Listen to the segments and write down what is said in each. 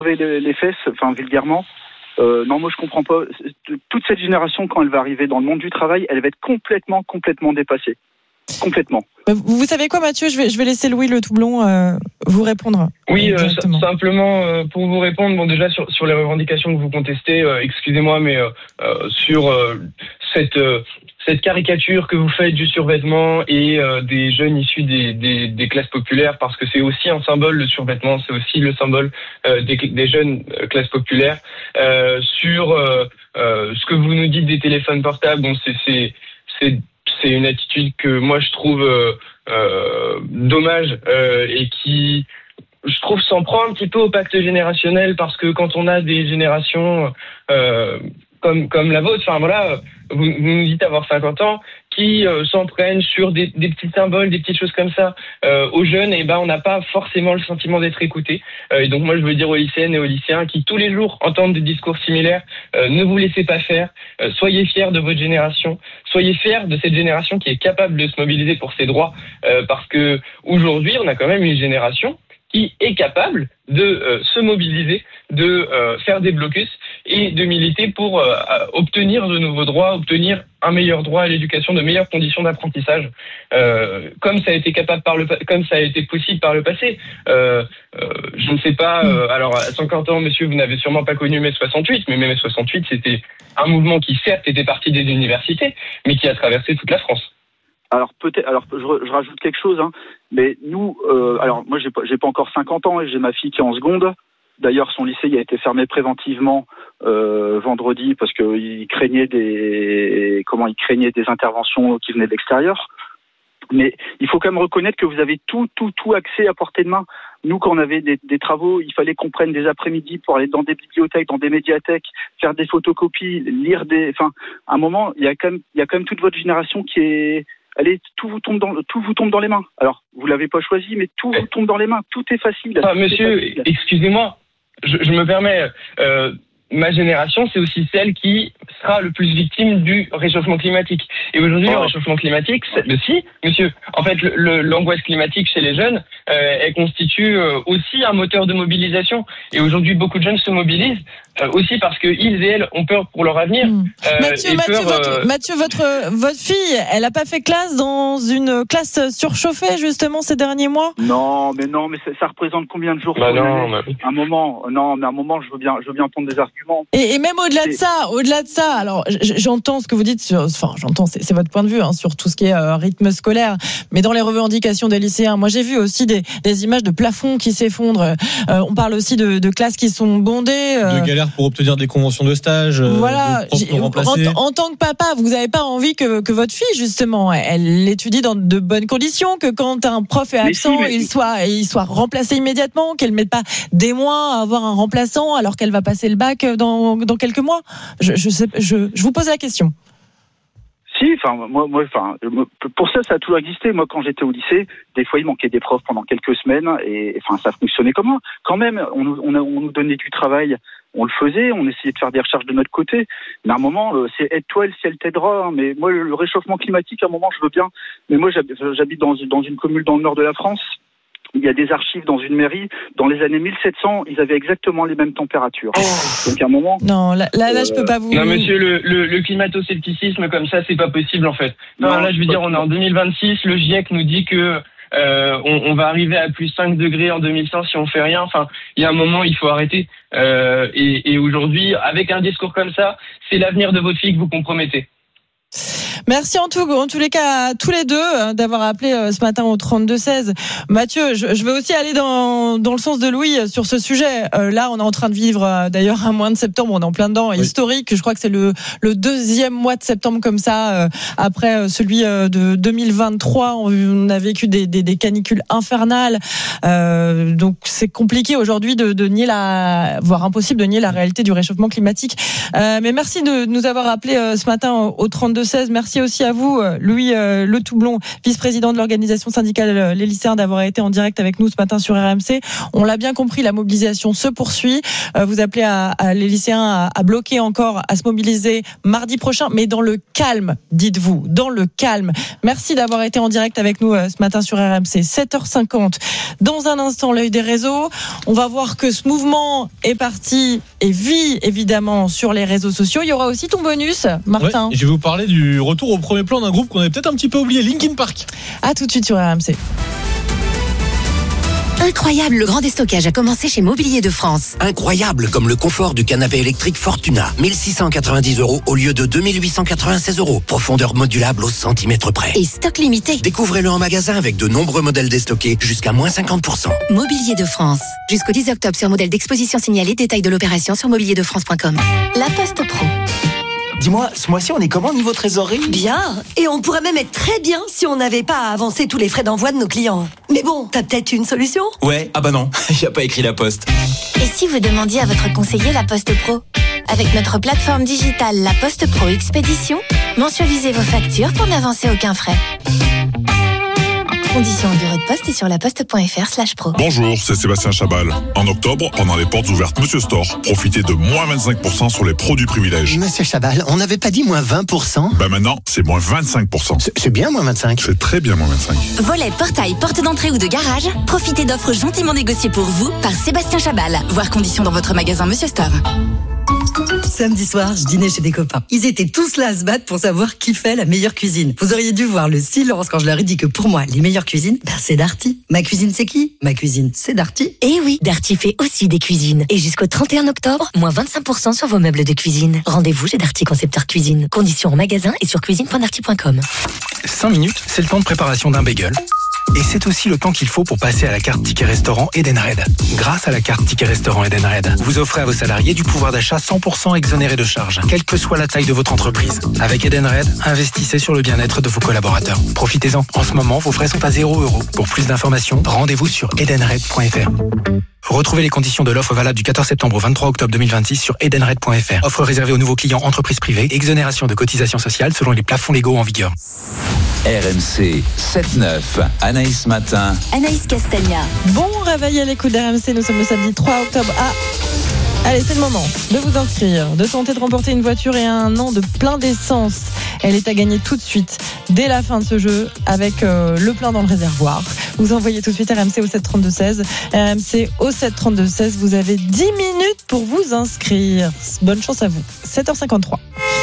les fesses, enfin vulgairement. Non, moi je comprends pas. Toute cette génération, quand elle va arriver dans le monde du travail, elle va être complètement dépassée. Complètement. Vous savez quoi, Mathieu, je vais laisser Louis Le Toublon vous répondre. Oui, simplement pour vous répondre, bon déjà sur les revendications que vous contestez, excusez-moi, mais sur cette caricature que vous faites du survêtement et des jeunes issus des classes populaires, parce que c'est aussi un symbole, le survêtement, c'est aussi le symbole des jeunes classes populaires. Sur ce que vous nous dites des téléphones portables, bon, c'est une attitude que moi je trouve dommage et qui, je trouve, s'en prend un petit peu au pacte générationnel, parce que quand on a des générations comme la vôtre, enfin voilà, vous nous dites avoir 50 ans, qui s'en prennent sur des petits symboles, des petites choses comme ça aux jeunes, et ben on n'a pas forcément le sentiment d'être écouté. Et donc moi je veux dire aux lycéennes et aux lycéens qui tous les jours entendent des discours similaires, ne vous laissez pas faire, soyez fiers de votre génération, soyez fiers de cette génération qui est capable de se mobiliser pour ses droits, parce que aujourd'hui on a quand même une génération qui est capable de se mobiliser, de faire des blocus et de militer pour obtenir de nouveaux droits, obtenir un meilleur droit à l'éducation, de meilleures conditions d'apprentissage, comme ça a été comme ça a été possible par le passé. Je ne sais pas. Alors à 50 ans, monsieur, vous n'avez sûrement pas connu mai 68, mais mai 68, c'était un mouvement qui certes était parti des universités, mais qui a traversé toute la France. Alors peut-être, je rajoute quelque chose, hein, mais nous, alors moi j'ai pas encore 50 ans et j'ai ma fille qui est en seconde. D'ailleurs, son lycée il a été fermé préventivement vendredi parce que il craignait des interventions qui venaient de l'extérieur. Mais il faut quand même reconnaître que vous avez tout accès à portée de main. Nous, quand on avait des travaux, il fallait qu'on prenne des après-midi pour aller dans des bibliothèques, dans des médiathèques, faire des photocopies, lire à un moment, il y a quand même toute votre génération qui est, allez, tout vous tombe dans les mains. Alors, vous l'avez pas choisi, mais tout vous tombe dans les mains. Tout est facile. Monsieur, excusez-moi, je me permets. Ma génération, c'est aussi celle qui sera le plus victime du réchauffement climatique. Et aujourd'hui, le réchauffement climatique, si, monsieur, en fait, l'angoisse climatique chez les jeunes, elle constitue aussi un moteur de mobilisation. Et aujourd'hui, beaucoup de jeunes se mobilisent aussi parce que ils et elles ont peur pour leur avenir. Mathieu, votre fille, elle a pas fait classe dans une classe surchauffée justement ces derniers mois? Non, mais ça représente combien de jours? Un moment, je veux bien entendre des arguments. Et même au-delà de ça, alors j'entends ce que vous dites c'est votre point de vue sur tout ce qui est rythme scolaire, mais dans les revendications des lycéens, moi j'ai vu aussi des images de plafonds qui s'effondrent. On parle aussi de classes qui sont bondées. De galères pour obtenir des conventions de stage. Voilà. En tant que papa, vous n'avez pas envie que votre fille justement, elle étudie dans de bonnes conditions, que quand un prof est absent, il soit remplacé immédiatement, qu'elle mette pas des mois à avoir un remplaçant alors qu'elle va passer le bac dans quelques mois. Je vous pose la question. Si, pour ça a toujours existé. Moi, quand j'étais au lycée, des fois, il manquait des profs pendant quelques semaines et ça fonctionnait comment? Quand même, on nous donnait du travail, on le faisait, on essayait de faire des recherches de notre côté. Mais à un moment, c'est aide-toi, le ciel t'aidera. Mais moi, le réchauffement climatique, à un moment, je veux bien. Mais moi, j'habite dans une commune dans le nord de la France. Il y a des archives dans une mairie. Dans les années 1700, ils avaient exactement les mêmes températures. Donc à un moment. Non, là, je peux pas vous. Non, monsieur, le climato-scepticisme comme ça, c'est pas possible en fait. Non, là, je veux dire, on est en 2026. Le GIEC nous dit que on va arriver à plus 5 degrés en 2100 si on fait rien. Enfin, il y a un moment, il faut arrêter. Et aujourd'hui, avec un discours comme ça, c'est l'avenir de votre fille que vous compromettez. Merci en tous les cas à tous les deux d'avoir appelé ce matin au 32-16. Mathieu, je vais aussi aller dans le sens de Louis sur ce sujet. Là, on est en train de vivre d'ailleurs un mois de septembre, on est en plein dedans, historique. Je crois que c'est le deuxième mois de septembre comme ça, après celui de 2023. On a vécu des canicules infernales. Donc c'est compliqué aujourd'hui de nier voire impossible de nier la réalité du réchauffement climatique. Mais merci de nous avoir appelé ce matin au 32-16. Merci Merci aussi à vous, Louis Le Toublon, vice-président de l'organisation syndicale Les Lycéens, d'avoir été en direct avec nous ce matin sur RMC. On l'a bien compris, la mobilisation se poursuit. Vous appelez à les lycéens à bloquer encore, à se mobiliser mardi prochain, mais dans le calme, dites-vous, dans le calme. Merci d'avoir été en direct avec nous ce matin sur RMC. 7h50. Dans un instant, l'œil des réseaux. On va voir que ce mouvement est parti et vit évidemment sur les réseaux sociaux. Il y aura aussi ton bonus, Martin. Ouais, je vais vous parler du retour au premier plan d'un groupe qu'on avait peut-être un petit peu oublié, Linkin Park. À tout de suite sur RMC. Incroyable, le grand déstockage a commencé chez Mobilier de France. Incroyable, comme le confort du canapé électrique Fortuna. 1690 € au lieu de 2896 €. Profondeur modulable au centimètre près. Et stock limité. Découvrez-le en magasin avec de nombreux modèles déstockés jusqu'à moins 50%. Mobilier de France. Jusqu'au 10 octobre sur modèle d'exposition signalé. Détail de l'opération sur mobilierDeFrance.com. La Poste Pro. Dis-moi, ce mois-ci, on est comment niveau trésorerie ? Bien. Et on pourrait même être très bien si on n'avait pas à avancer tous les frais d'envoi de nos clients. Mais bon, t'as peut-être une solution ? Ouais, ah bah non, y a pas écrit La Poste. Et si vous demandiez à votre conseiller La Poste Pro ? Avec notre plateforme digitale La Poste Pro Expédition, mensualisez vos factures pour n'avancer aucun frais. Conditions en bureau de poste et sur laposte.fr/pro. Bonjour, c'est Sébastien Chabal. En octobre, pendant les portes ouvertes Monsieur Store, profitez de moins 25% sur les produits privilèges. Monsieur Chabal, on n'avait pas dit moins 20%? Bah maintenant, c'est moins 25%. C'est bien moins 25. C'est très bien moins 25. Volets, portail, porte d'entrée ou de garage, profitez d'offres gentiment négociées pour vous par Sébastien Chabal. Voir conditions dans votre magasin Monsieur Store. Samedi soir, je dînais chez des copains. Ils étaient tous là à se battre pour savoir qui fait la meilleure cuisine. Vous auriez dû voir le silence quand je leur ai dit que pour moi, les meilleures cuisines, c'est Darty. Ma cuisine, c'est qui ? Ma cuisine, c'est Darty. Eh oui, Darty fait aussi des cuisines. Et jusqu'au 31 octobre, moins 25% sur vos meubles de cuisine. Rendez-vous chez Darty Concepteur Cuisine. Conditions en magasin et sur cuisine.darty.com. 5 minutes, c'est le temps de préparation d'un bagel. Et c'est aussi le temps qu'il faut pour passer à la carte Ticket Restaurant Edenred. Grâce à la carte Ticket Restaurant Edenred, vous offrez à vos salariés du pouvoir d'achat 100% exonéré de charges, quelle que soit la taille de votre entreprise. Avec Edenred, investissez sur le bien-être de vos collaborateurs. Profitez-en. En ce moment, vos frais sont à 0 €. Pour plus d'informations, rendez-vous sur edenred.fr. Retrouvez les conditions de l'offre valable du 14 septembre au 23 octobre 2026 sur edenred.fr. Offre réservée aux nouveaux clients entreprises privées. Exonération de cotisations sociales selon les plafonds légaux en vigueur. RMC 7-9, Anaïs Matin. Anaïs Castagna. Bon réveil à l'écoute d'RMC, nous sommes le samedi 3 octobre. Allez, c'est le moment de vous inscrire, de tenter de remporter une voiture et un an de plein d'essence. Elle est à gagner tout de suite, dès la fin de ce jeu, avec le plein dans le réservoir. Vous envoyez tout de suite RMC au 732-16. RMC au 732-16. Vous avez 10 minutes pour vous inscrire. Bonne chance à vous. 7h53.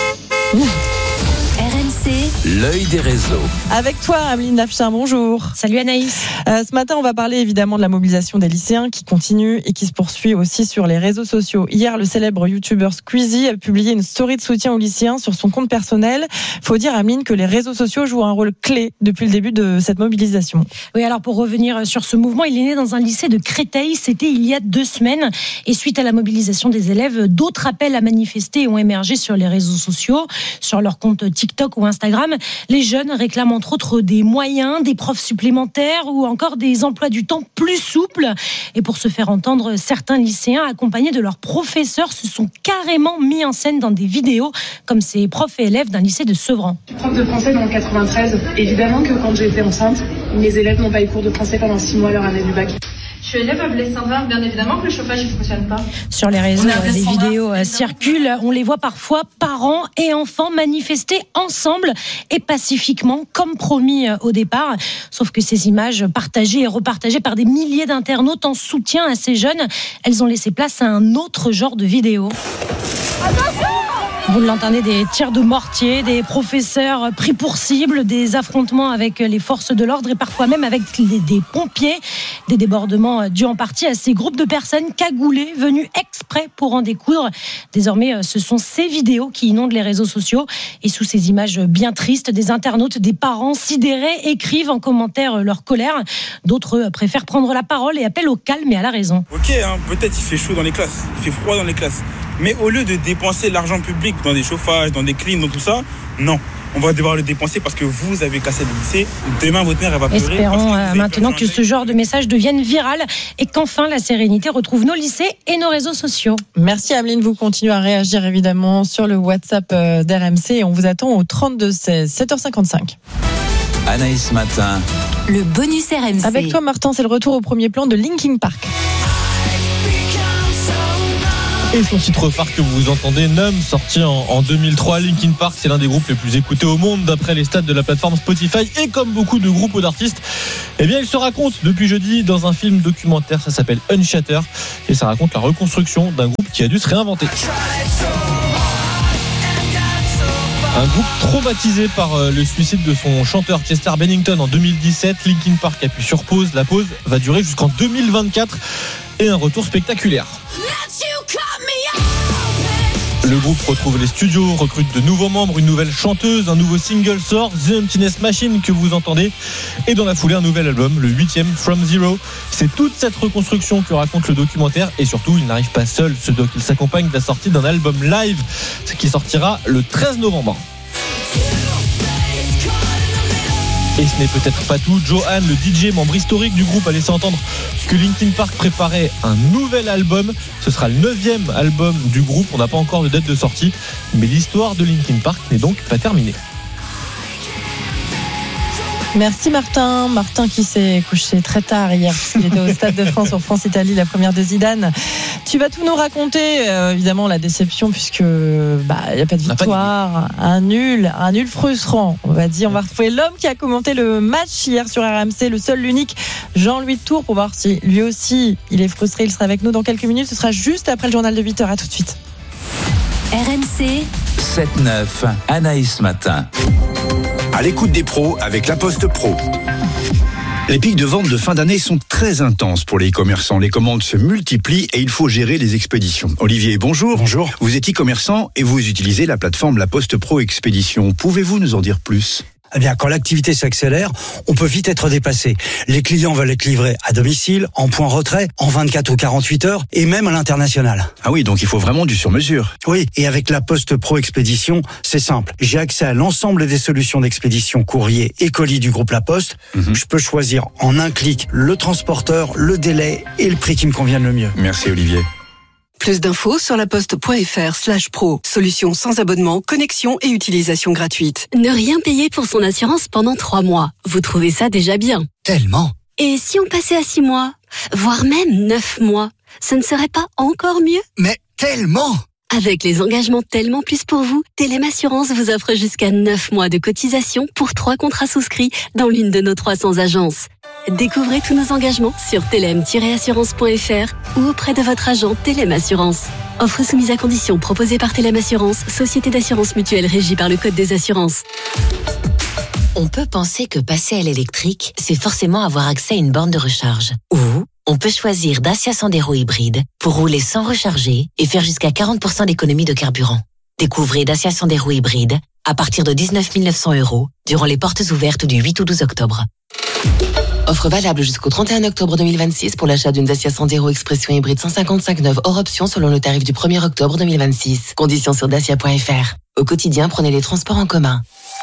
RMC, l'œil des réseaux. Avec toi, Ameline Lafchard, bonjour. Salut Anaïs. Ce matin, on va parler évidemment de la mobilisation des lycéens qui continue et qui se poursuit aussi sur les réseaux sociaux. Hier, le célèbre youtubeur Squeezie a publié une story de soutien aux lycéens sur son compte personnel. Faut dire, Ameline, que les réseaux sociaux jouent un rôle clé depuis le début de cette mobilisation. Oui, alors pour revenir sur ce mouvement, il est né dans un lycée de Créteil. C'était il y a 2 semaines. Et suite à la mobilisation des élèves, d'autres appels à manifester ont émergé sur les réseaux sociaux, sur leur compte TikTok ou Instagram. Les jeunes réclament entre autres des moyens, des profs supplémentaires ou encore des emplois du temps plus souples. Et pour se faire entendre, certains lycéens accompagnés de leurs professeurs se sont carrément mis en scène dans des vidéos, comme ces profs et élèves d'un lycée de Sevran. Prof de français dans le 93, évidemment que quand j'étais enceinte, mes élèves n'ont pas eu cours de français pendant 6 mois à leur année du bac. Je suis élève à Blaise-Saint-Var, bien évidemment que le chauffage ne fonctionne pas. Sur les réseaux, les vidéos circulent. On les voit parfois, parents et enfants, manifester ensemble et pacifiquement, comme promis au départ. Sauf que ces images partagées et repartagées par des milliers d'internautes en soutien à ces jeunes, elles ont laissé place à un autre genre de vidéo. Attention! Vous l'entendez, des tirs de mortier, des professeurs pris pour cible, des affrontements avec les forces de l'ordre et parfois même avec des pompiers. Des débordements dus en partie à ces groupes de personnes cagoulées venues exprès pour en découdre. Désormais, ce sont ces vidéos qui inondent les réseaux sociaux. Et sous ces images bien tristes, des internautes, des parents sidérés écrivent en commentaire leur colère. D'autres préfèrent prendre la parole et appellent au calme et à la raison. Ok, peut-être il fait chaud dans les classes, il fait froid dans les classes. Mais au lieu de dépenser l'argent public dans des chauffages, dans des clims, dans tout ça, non. on va devoir le dépenser parce que vous avez cassé le lycée. Demain, votre mère, elle va pleurer. Espérons maintenant que ce genre de message devienne viral et qu'enfin la sérénité retrouve nos lycées et nos réseaux sociaux. Merci Ameline, vous continuez à réagir évidemment sur le WhatsApp d'RMC et on vous attend au 32-16, 7h55. Anaïs Matin. Le bonus RMC. Avec toi Martin, c'est le retour au premier plan de Linkin Park. Et son titre phare que vous entendez, Numb, sorti en 2003. Linkin Park, c'est l'un des groupes les plus écoutés au monde d'après les stats de la plateforme Spotify. Et comme beaucoup de groupes ou d'artistes, eh bien, il se raconte depuis jeudi dans un film documentaire. Ça s'appelle Unshattered et ça raconte la reconstruction d'un groupe qui a dû se réinventer. Un groupe traumatisé par le suicide de son chanteur Chester Bennington en 2017. Linkin Park appuie sur pause. La pause va durer jusqu'en 2024 et un retour spectaculaire. Le groupe retrouve les studios, recrute de nouveaux membres, une nouvelle chanteuse, un nouveau single sort, The Emptiness Machine que vous entendez, et dans la foulée un nouvel album, le 8e, From Zero. C'est toute cette reconstruction que raconte le documentaire et surtout il n'arrive pas seul, ce doc, il s'accompagne de la sortie d'un album live, ce qui sortira le 13 novembre. Et ce n'est peut-être pas tout. Johan, le DJ, membre historique du groupe, a laissé entendre que Linkin Park préparait un nouvel album. Ce sera le 9e album du groupe. On n'a pas encore de date de sortie, mais l'histoire de Linkin Park n'est donc pas terminée. Merci Martin qui s'est couché très tard hier puisqu'il était au Stade de France pour France-Italie, la première de Zidane. Tu vas tout nous raconter, évidemment la déception puisque il n'y a pas de victoire, un nul frustrant, on va dire. On va retrouver l'homme qui a commenté le match hier sur RMC, le seul, l'unique, Jean-Louis Tour, pour voir si lui aussi il est frustré. Il sera avec nous dans quelques minutes, ce sera juste après le journal de 8h. À tout de suite. RMC 7-9, Anaïs Matin. À l'écoute des pros avec La Poste Pro. Les pics de vente de fin d'année sont très intenses pour les e-commerçants. Les commandes se multiplient et il faut gérer les expéditions. Olivier, bonjour. Bonjour. Vous êtes e-commerçant et vous utilisez la plateforme La Poste Pro Expédition. Pouvez-vous nous en dire plus ? Eh bien, quand l'activité s'accélère, on peut vite être dépassé. Les clients veulent être livrés à domicile, en point retrait, en 24 ou 48 heures, et même à l'international. Ah oui, donc il faut vraiment du sur-mesure. Oui, et avec la Poste Pro Expédition, c'est simple. J'ai accès à l'ensemble des solutions d'expédition courrier et colis du groupe La Poste. Je peux choisir en un clic le transporteur, le délai et le prix qui me convient le mieux. Merci Olivier. Plus d'infos sur laposte.fr/pro. Solution sans abonnement, connexion et utilisation gratuite. Ne rien payer pour son assurance pendant 3 mois. Vous trouvez ça déjà bien? Tellement. Et si on passait à 6 mois? Voire même 9 mois? Ce ne serait pas encore mieux? Mais tellement! Avec les engagements Tellement Plus pour vous, Telem Assurance vous offre jusqu'à 9 mois de cotisation pour 3 contrats souscrits dans l'une de nos 300 agences. Découvrez tous nos engagements sur telem-assurance.fr ou auprès de votre agent Telem Assurance. Offre soumise à condition proposée par Telem Assurance, société d'assurance mutuelle régie par le Code des assurances. On peut penser que passer à l'électrique, c'est forcément avoir accès à une borne de recharge. Ou on peut choisir Dacia Sandero hybride pour rouler sans recharger et faire jusqu'à 40% d'économie de carburant. Découvrez Dacia Sandero hybride à partir de 19 900 € durant les portes ouvertes du 8 au 12 octobre. Offre valable jusqu'au 31 octobre 2026 pour l'achat d'une Dacia Sandero Expression hybride 155 neuve hors option selon le tarif du 1er octobre 2026. Conditions sur dacia.fr. Au quotidien, prenez les transports en commun.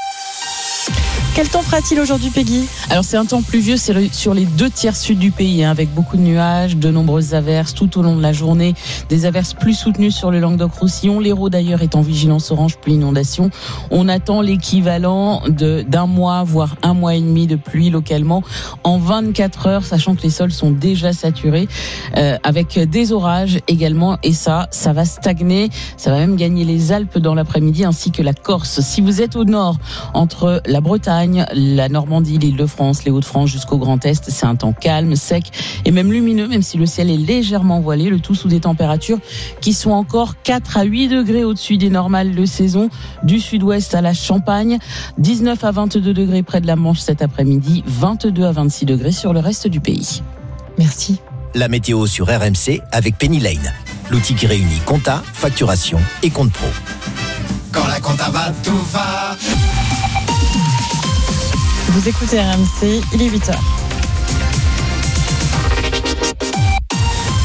Quel temps fera-t-il aujourd'hui, Peggy ? Alors c'est un temps pluvieux sur les 2 tiers sud du pays, avec beaucoup de nuages, de nombreuses averses tout au long de la journée. Des averses plus soutenues sur le Languedoc-Roussillon. L'Hérault d'ailleurs est en vigilance orange pluie inondation. On attend l'équivalent d'un mois, voire 1 mois et demi de pluie localement en 24 heures, sachant que les sols sont déjà saturés, avec des orages également. Et ça va stagner. Ça va même gagner les Alpes dans l'après-midi ainsi que la Corse. Si vous êtes au nord, entre la Bretagne, la Normandie, l'Île-de-France, les Hauts-de-France jusqu'au Grand Est, c'est un temps calme, sec et même lumineux, même si le ciel est légèrement voilé, le tout sous des températures qui sont encore 4 à 8 degrés au-dessus des normales de saison, du sud-ouest à la Champagne, 19 à 22 degrés près de la Manche cet après-midi, 22 à 26 degrés sur le reste du pays. Merci. La météo sur RMC avec Penny Lane, l'outil qui réunit compta, facturation et compte pro. Quand la compta va, tout va. Vous écoutez RMC, il est 8h.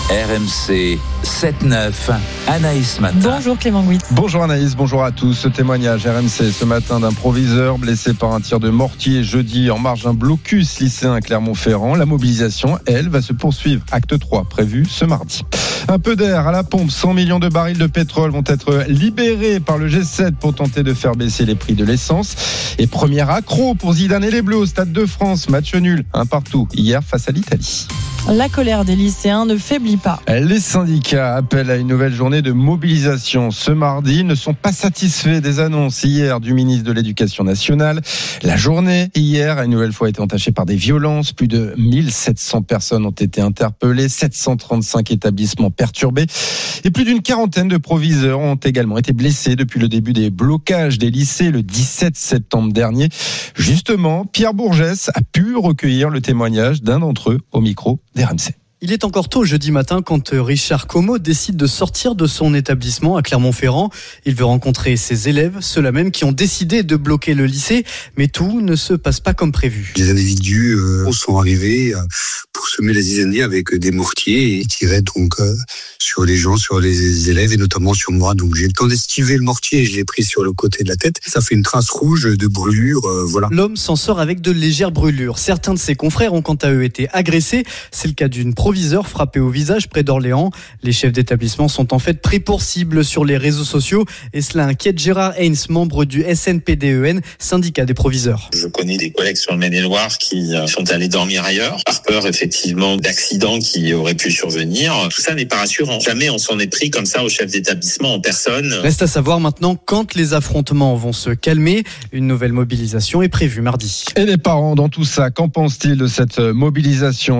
RMC 7-9, Anaïs Matin. Bonjour Clément Gouit. Bonjour Anaïs, bonjour à tous. Ce témoignage RMC ce matin d'un proviseur blessé par un tir de mortier jeudi en marge d'un blocus lycéen à Clermont-Ferrand. La mobilisation, elle, va se poursuivre. Acte 3 prévu ce mardi. Un peu d'air à la pompe. 100 millions de barils de pétrole vont être libérés par le G7 pour tenter de faire baisser les prix de l'essence. Et premier accro pour Zidane et les Bleus au Stade de France. Match nul, 1-1 hier face à l'Italie. La colère des lycéens ne faiblit pas. Les syndicats appellent à une nouvelle journée de mobilisation ce mardi. Ils ne sont pas satisfaits des annonces hier du ministre de l'Éducation nationale. La journée hier a une nouvelle fois été entachée par des violences. Plus de 1700 personnes ont été interpellées, 735 établissements perturbés et plus d'une quarantaine de proviseurs ont également été blessés depuis le début des blocages des lycées le 17 septembre dernier. Justement, Pierre Bourgès a pu recueillir le témoignage d'un d'entre eux au micro d'RMC. Il est encore tôt jeudi matin quand Richard Como décide de sortir de son établissement à Clermont-Ferrand. Il veut rencontrer ses élèves, ceux-là même qui ont décidé de bloquer le lycée, mais tout ne se passe pas comme prévu. Des individus sont arrivés pour semer la zizanie avec des mortiers et tirer donc sur les gens, sur les élèves et notamment sur moi. Donc j'ai eu le temps d'esquiver le mortier et je l'ai pris sur le côté de la tête. Ça fait une trace rouge de brûlure, voilà. L'homme s'en sort avec de légères brûlures. Certains de ses confrères ont quant à eux été agressés. C'est le cas d'une proviseur frappé au visage près d'Orléans. Les chefs d'établissement sont en fait pris pour cible sur les réseaux sociaux et cela inquiète Gérard Haynes, membre du SNPDEN, syndicat des proviseurs. Je connais des collègues sur le Maine-et-Loire qui sont allés dormir ailleurs par peur effectivement d'accidents qui auraient pu survenir. Tout ça n'est pas rassurant. Jamais on s'en est pris comme ça au chef d'établissement en personne. Reste à savoir maintenant quand les affrontements vont se calmer. Une nouvelle mobilisation est prévue mardi. Et les parents dans tout ça, qu'en pensent-ils de cette mobilisation ?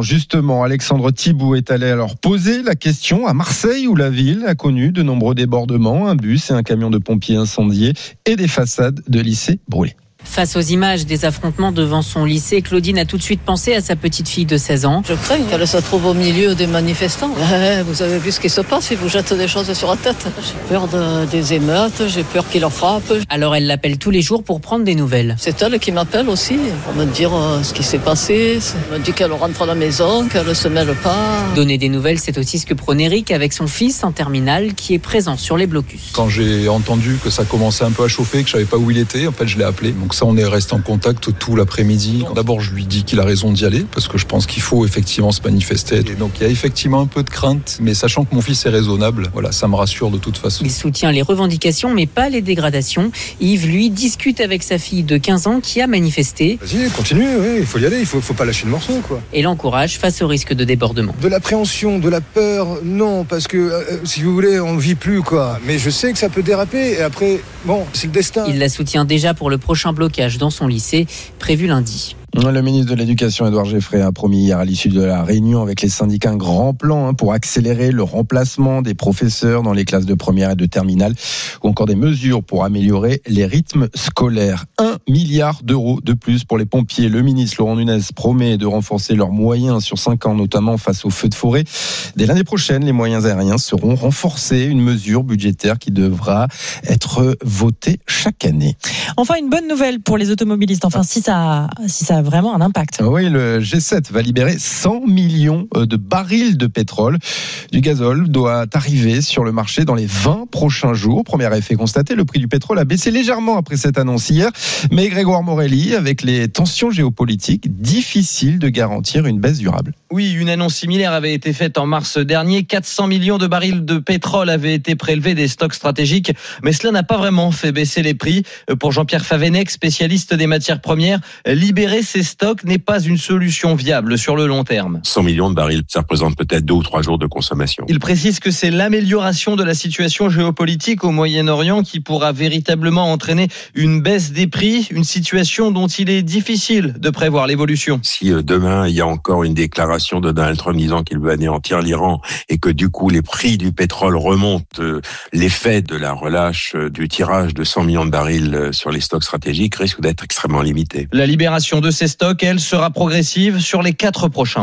Justement, Alexandre Thibault est allé alors poser la question à Marseille où la ville a connu de nombreux débordements, un bus et un camion de pompiers incendiés et des façades de lycées brûlées. Face aux images des affrontements devant son lycée, Claudine a tout de suite pensé à sa petite fille de 16 ans. Je crains qu'elle se trouve au milieu des manifestants. Vous avez vu ce qui se passe, ils vous jettent des choses sur la tête. J'ai peur des émeutes, j'ai peur qu'ils leur frappent. Alors elle l'appelle tous les jours pour prendre des nouvelles. C'est elle qui m'appelle aussi pour me dire ce qui s'est passé. Elle me dit qu'elle rentre à la maison, qu'elle ne se mêle pas. Donner des nouvelles, c'est aussi ce que prône Eric avec son fils en terminale qui est présent sur les blocus. Quand j'ai entendu que ça commençait un peu à chauffer, que je ne savais pas où il était, en fait je l'ai appelé. Donc ça, on est resté en contact tout l'après-midi. D'abord, je lui dis qu'il a raison d'y aller parce que je pense qu'il faut effectivement se manifester. Et donc, il y a effectivement un peu de crainte, mais sachant que mon fils est raisonnable, voilà, ça me rassure de toute façon. Il soutient les revendications, mais pas les dégradations. Yves, lui, discute avec sa fille de 15 ans qui a manifesté. Vas-y, continue, oui, il faut y aller, il faut pas lâcher le morceau, quoi. Et l'encourage face au risque de débordement. De l'appréhension, de la peur, non, parce que si vous voulez, on ne vit plus, quoi. Mais je sais que ça peut déraper et après, bon, c'est le destin. Il la soutient déjà pour le prochain blocage dans son lycée, prévu lundi. Le ministre de l'Éducation, Édouard Geffray, a promis hier à l'issue de la réunion avec les syndicats un grand plan pour accélérer le remplacement des professeurs dans les classes de première et de terminale ou encore des mesures pour améliorer les rythmes scolaires. 1 milliard d'euros de plus pour les pompiers. Le ministre Laurent Nunez promet de renforcer leurs moyens sur 5 ans, notamment face aux feux de forêt. Dès l'année prochaine, les moyens aériens seront renforcés, une mesure budgétaire qui devra être votée chaque année. Enfin, une bonne nouvelle pour les automobilistes. Enfin, si ça a vraiment un impact. Oui, le G7 va libérer 100 millions de barils de pétrole. Du gazole doit arriver sur le marché dans les 20 prochains jours. Premier effet constaté, le prix du pétrole a baissé légèrement après cette annonce hier. Mais Grégoire Morelli, avec les tensions géopolitiques, difficile de garantir une baisse durable. Oui, une annonce similaire avait été faite en mars dernier. 400 millions de barils de pétrole avaient été prélevés des stocks stratégiques. Mais cela n'a pas vraiment fait baisser les prix. Pour Jean-Pierre Favennec, spécialiste des matières premières, libérer ces stocks n'est pas une solution viable sur le long terme. 100 millions de barils, ça représente peut-être 2 ou 3 jours de consommation. Il précise que c'est l'amélioration de la situation géopolitique au Moyen-Orient qui pourra véritablement entraîner une baisse des prix, une situation dont il est difficile de prévoir l'évolution. Si demain, il y a encore une déclaration de Donald Trump disant qu'il veut anéantir l'Iran et que du coup les prix du pétrole remontent, l'effet de la relâche du tirage de 100 millions de barils sur les stocks stratégiques risque d'être extrêmement limité. La libération de ces stocks, elle, sera progressive sur les 4 prochains mois.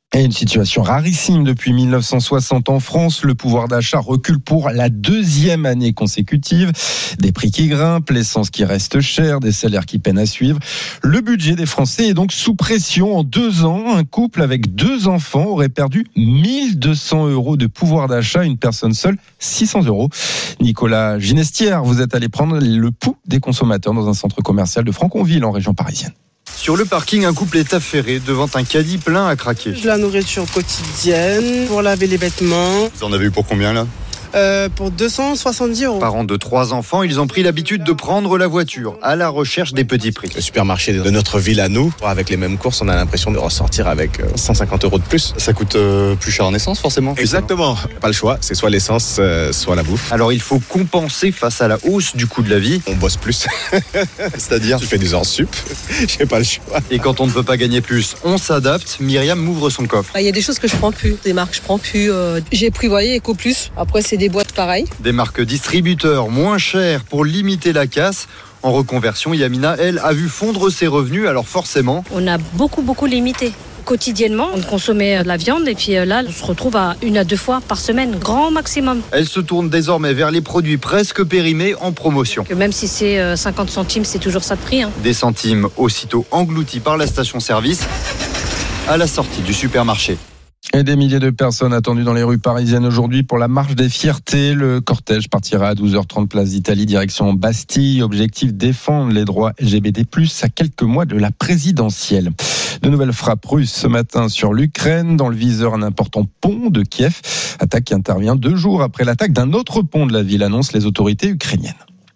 Et une situation rarissime depuis 1960 en France. Le pouvoir d'achat recule pour la deuxième année consécutive. Des prix qui grimpent, l'essence qui reste chère, des salaires qui peinent à suivre. Le budget des Français est donc sous pression. En 2 ans, un couple avec 2 enfants aurait perdu 1200 € de pouvoir d'achat. Une personne seule, 600 €. Nicolas Ginestière, vous êtes allé prendre le pouls des consommateurs dans un centre commercial de Franconville, en région parisienne. Sur le parking, un couple est affairé devant un caddie plein à craquer. De la nourriture quotidienne, pour laver les vêtements. Vous en avez eu pour combien là ? Pour 270 €. Parents de 3 enfants, ils ont pris l'habitude de prendre la voiture à la recherche des petits prix. Le supermarché de notre ville à nous, avec les mêmes courses, on a l'impression de ressortir avec 150 € de plus. Ça coûte plus cher en essence forcément. Exactement, pas le choix, c'est soit l'essence, soit la bouffe. Alors il faut compenser face à la hausse du coût de la vie. On bosse plus, c'est-à-dire tu fais des heures sup, j'ai pas le choix. Et quand on ne peut pas gagner plus, on s'adapte. Myriam m'ouvre son coffre. Il y a des choses que je prends plus, des marques je prends plus. J'ai pris Eco Plus, après c'est des boîtes pareilles. Des marques distributeurs moins chères pour limiter la casse. En reconversion, Yamina, elle, a vu fondre ses revenus, alors forcément... On a beaucoup limité. Quotidiennement, on consommait de la viande et puis là, on se retrouve à 1 à 2 fois par semaine, grand maximum. Elle se tourne désormais vers les produits presque périmés en promotion. Même si c'est 50 centimes, c'est toujours ça de prix. Des centimes aussitôt engloutis par la station-service à la sortie du supermarché. Et des milliers de personnes attendues dans les rues parisiennes aujourd'hui pour la marche des fiertés. Le cortège partira à 12h30 place d'Italie, direction Bastille. Objectif, défendre les droits LGBT+, à quelques mois de la présidentielle. De nouvelles frappes russes ce matin sur l'Ukraine. Dans le viseur, un important pont de Kiev. Attaque qui intervient 2 jours après l'attaque d'un autre pont de la ville, annoncent les autorités ukrainiennes.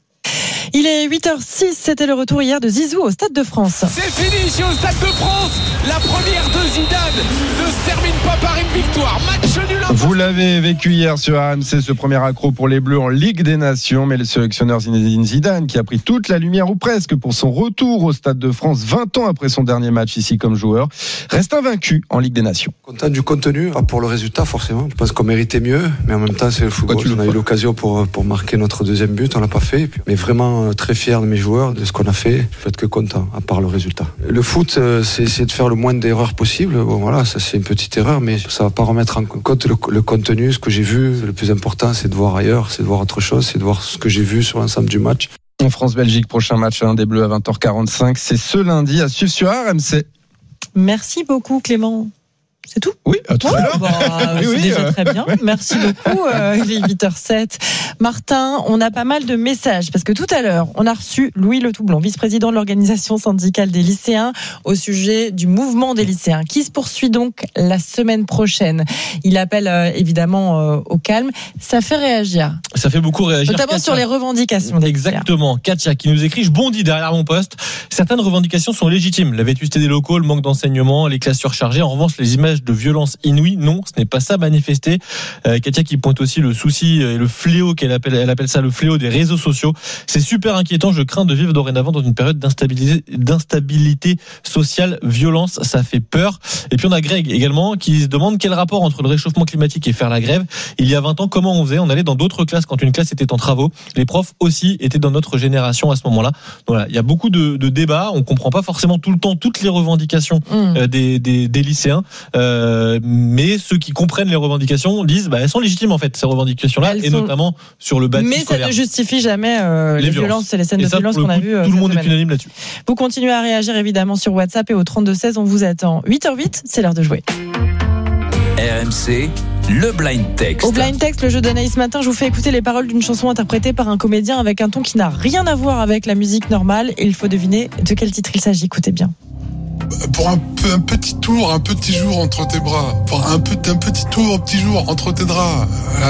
Il est 8h06, c'était le retour hier de Zizou au Stade de France. C'est fini ici au Stade de France. La première de Zidane ne se termine pas par une victoire. Match nul. Vous l'avez vécu hier sur RMC, ce premier accro pour les Bleus en Ligue des Nations. Mais le sélectionneur Zinedine Zidane, qui a pris toute la lumière ou presque pour son retour au Stade de France 20 ans après son dernier match ici comme joueur, reste invaincu en Ligue des Nations. Content du contenu, pas pour le résultat forcément. Je pense qu'on méritait mieux, mais en même temps c'est le football. On a eu l'occasion pour marquer notre deuxième but, on l'a pas fait. Mais vraiment très fier de mes joueurs, de ce qu'on a fait. Je peux être que content, à part le résultat. Le foot, c'est essayer de faire le moins d'erreurs possible. Bon voilà, ça c'est une petite erreur, mais ça va pas remettre en compte le contenu, ce que j'ai vu. Le plus important, c'est de voir ailleurs, c'est de voir autre chose, c'est de voir ce que j'ai vu sur l'ensemble du match. En France-Belgique, prochain match des Bleus à 20h45. C'est ce lundi à suivre sur RMC. Merci beaucoup Clément. C'est tout ? Oui, à tout à l'heure. C'est déjà très bien. Merci beaucoup. Il est 8h07. Martin, on a pas mal de messages parce que tout à l'heure, on a reçu Louis Le Toublon, vice-président de l'organisation syndicale des lycéens, au sujet du mouvement des lycéens qui se poursuit donc la semaine prochaine. Il appelle évidemment au calme. Ça fait réagir. Ça fait beaucoup réagir. Notamment Katia. sur les revendications des Exactement. Katia qui nous écrit, je bondis derrière mon poste. Certaines revendications sont légitimes. La vétusté des locaux, le manque d'enseignement, les classes surchargées. En revanche, les images de violence inouïe, non, ce n'est pas ça manifester. Katia qui pointe aussi le souci et le fléau elle appelle ça le fléau des réseaux sociaux. C'est super inquiétant, je crains de vivre dorénavant dans une période d'instabilité sociale, violence, ça fait peur. Et puis on a Greg également qui se demande quel rapport entre le réchauffement climatique et faire la grève. Il y a 20 ans, comment on faisait ? On allait dans d'autres classes quand une classe était en travaux. Les profs aussi étaient dans notre génération à ce moment-là. Voilà, il y a beaucoup de débats, on comprend pas forcément tout le temps toutes les revendications des lycéens. Mais ceux qui comprennent les revendications disent elles sont légitimes en fait ces revendications-là, et notamment sur le bâti scolaire. Mais ça ne justifie jamais les violences et les scènes de violence qu'on a vues. Tout le monde est unanime là-dessus. Vous continuez à réagir évidemment sur WhatsApp et au 32-16, on vous attend. 8h08, c'est l'heure de jouer. RMC, le blind text. Au blind text, le jeu d'Anaïs ce matin, je vous fais écouter les paroles d'une chanson interprétée par un comédien avec un ton qui n'a rien à voir avec la musique normale, et il faut deviner de quel titre il s'agit. Écoutez bien. Pour un petit tour, un petit jour entre tes bras. Pour un petit tour, un petit jour entre tes draps.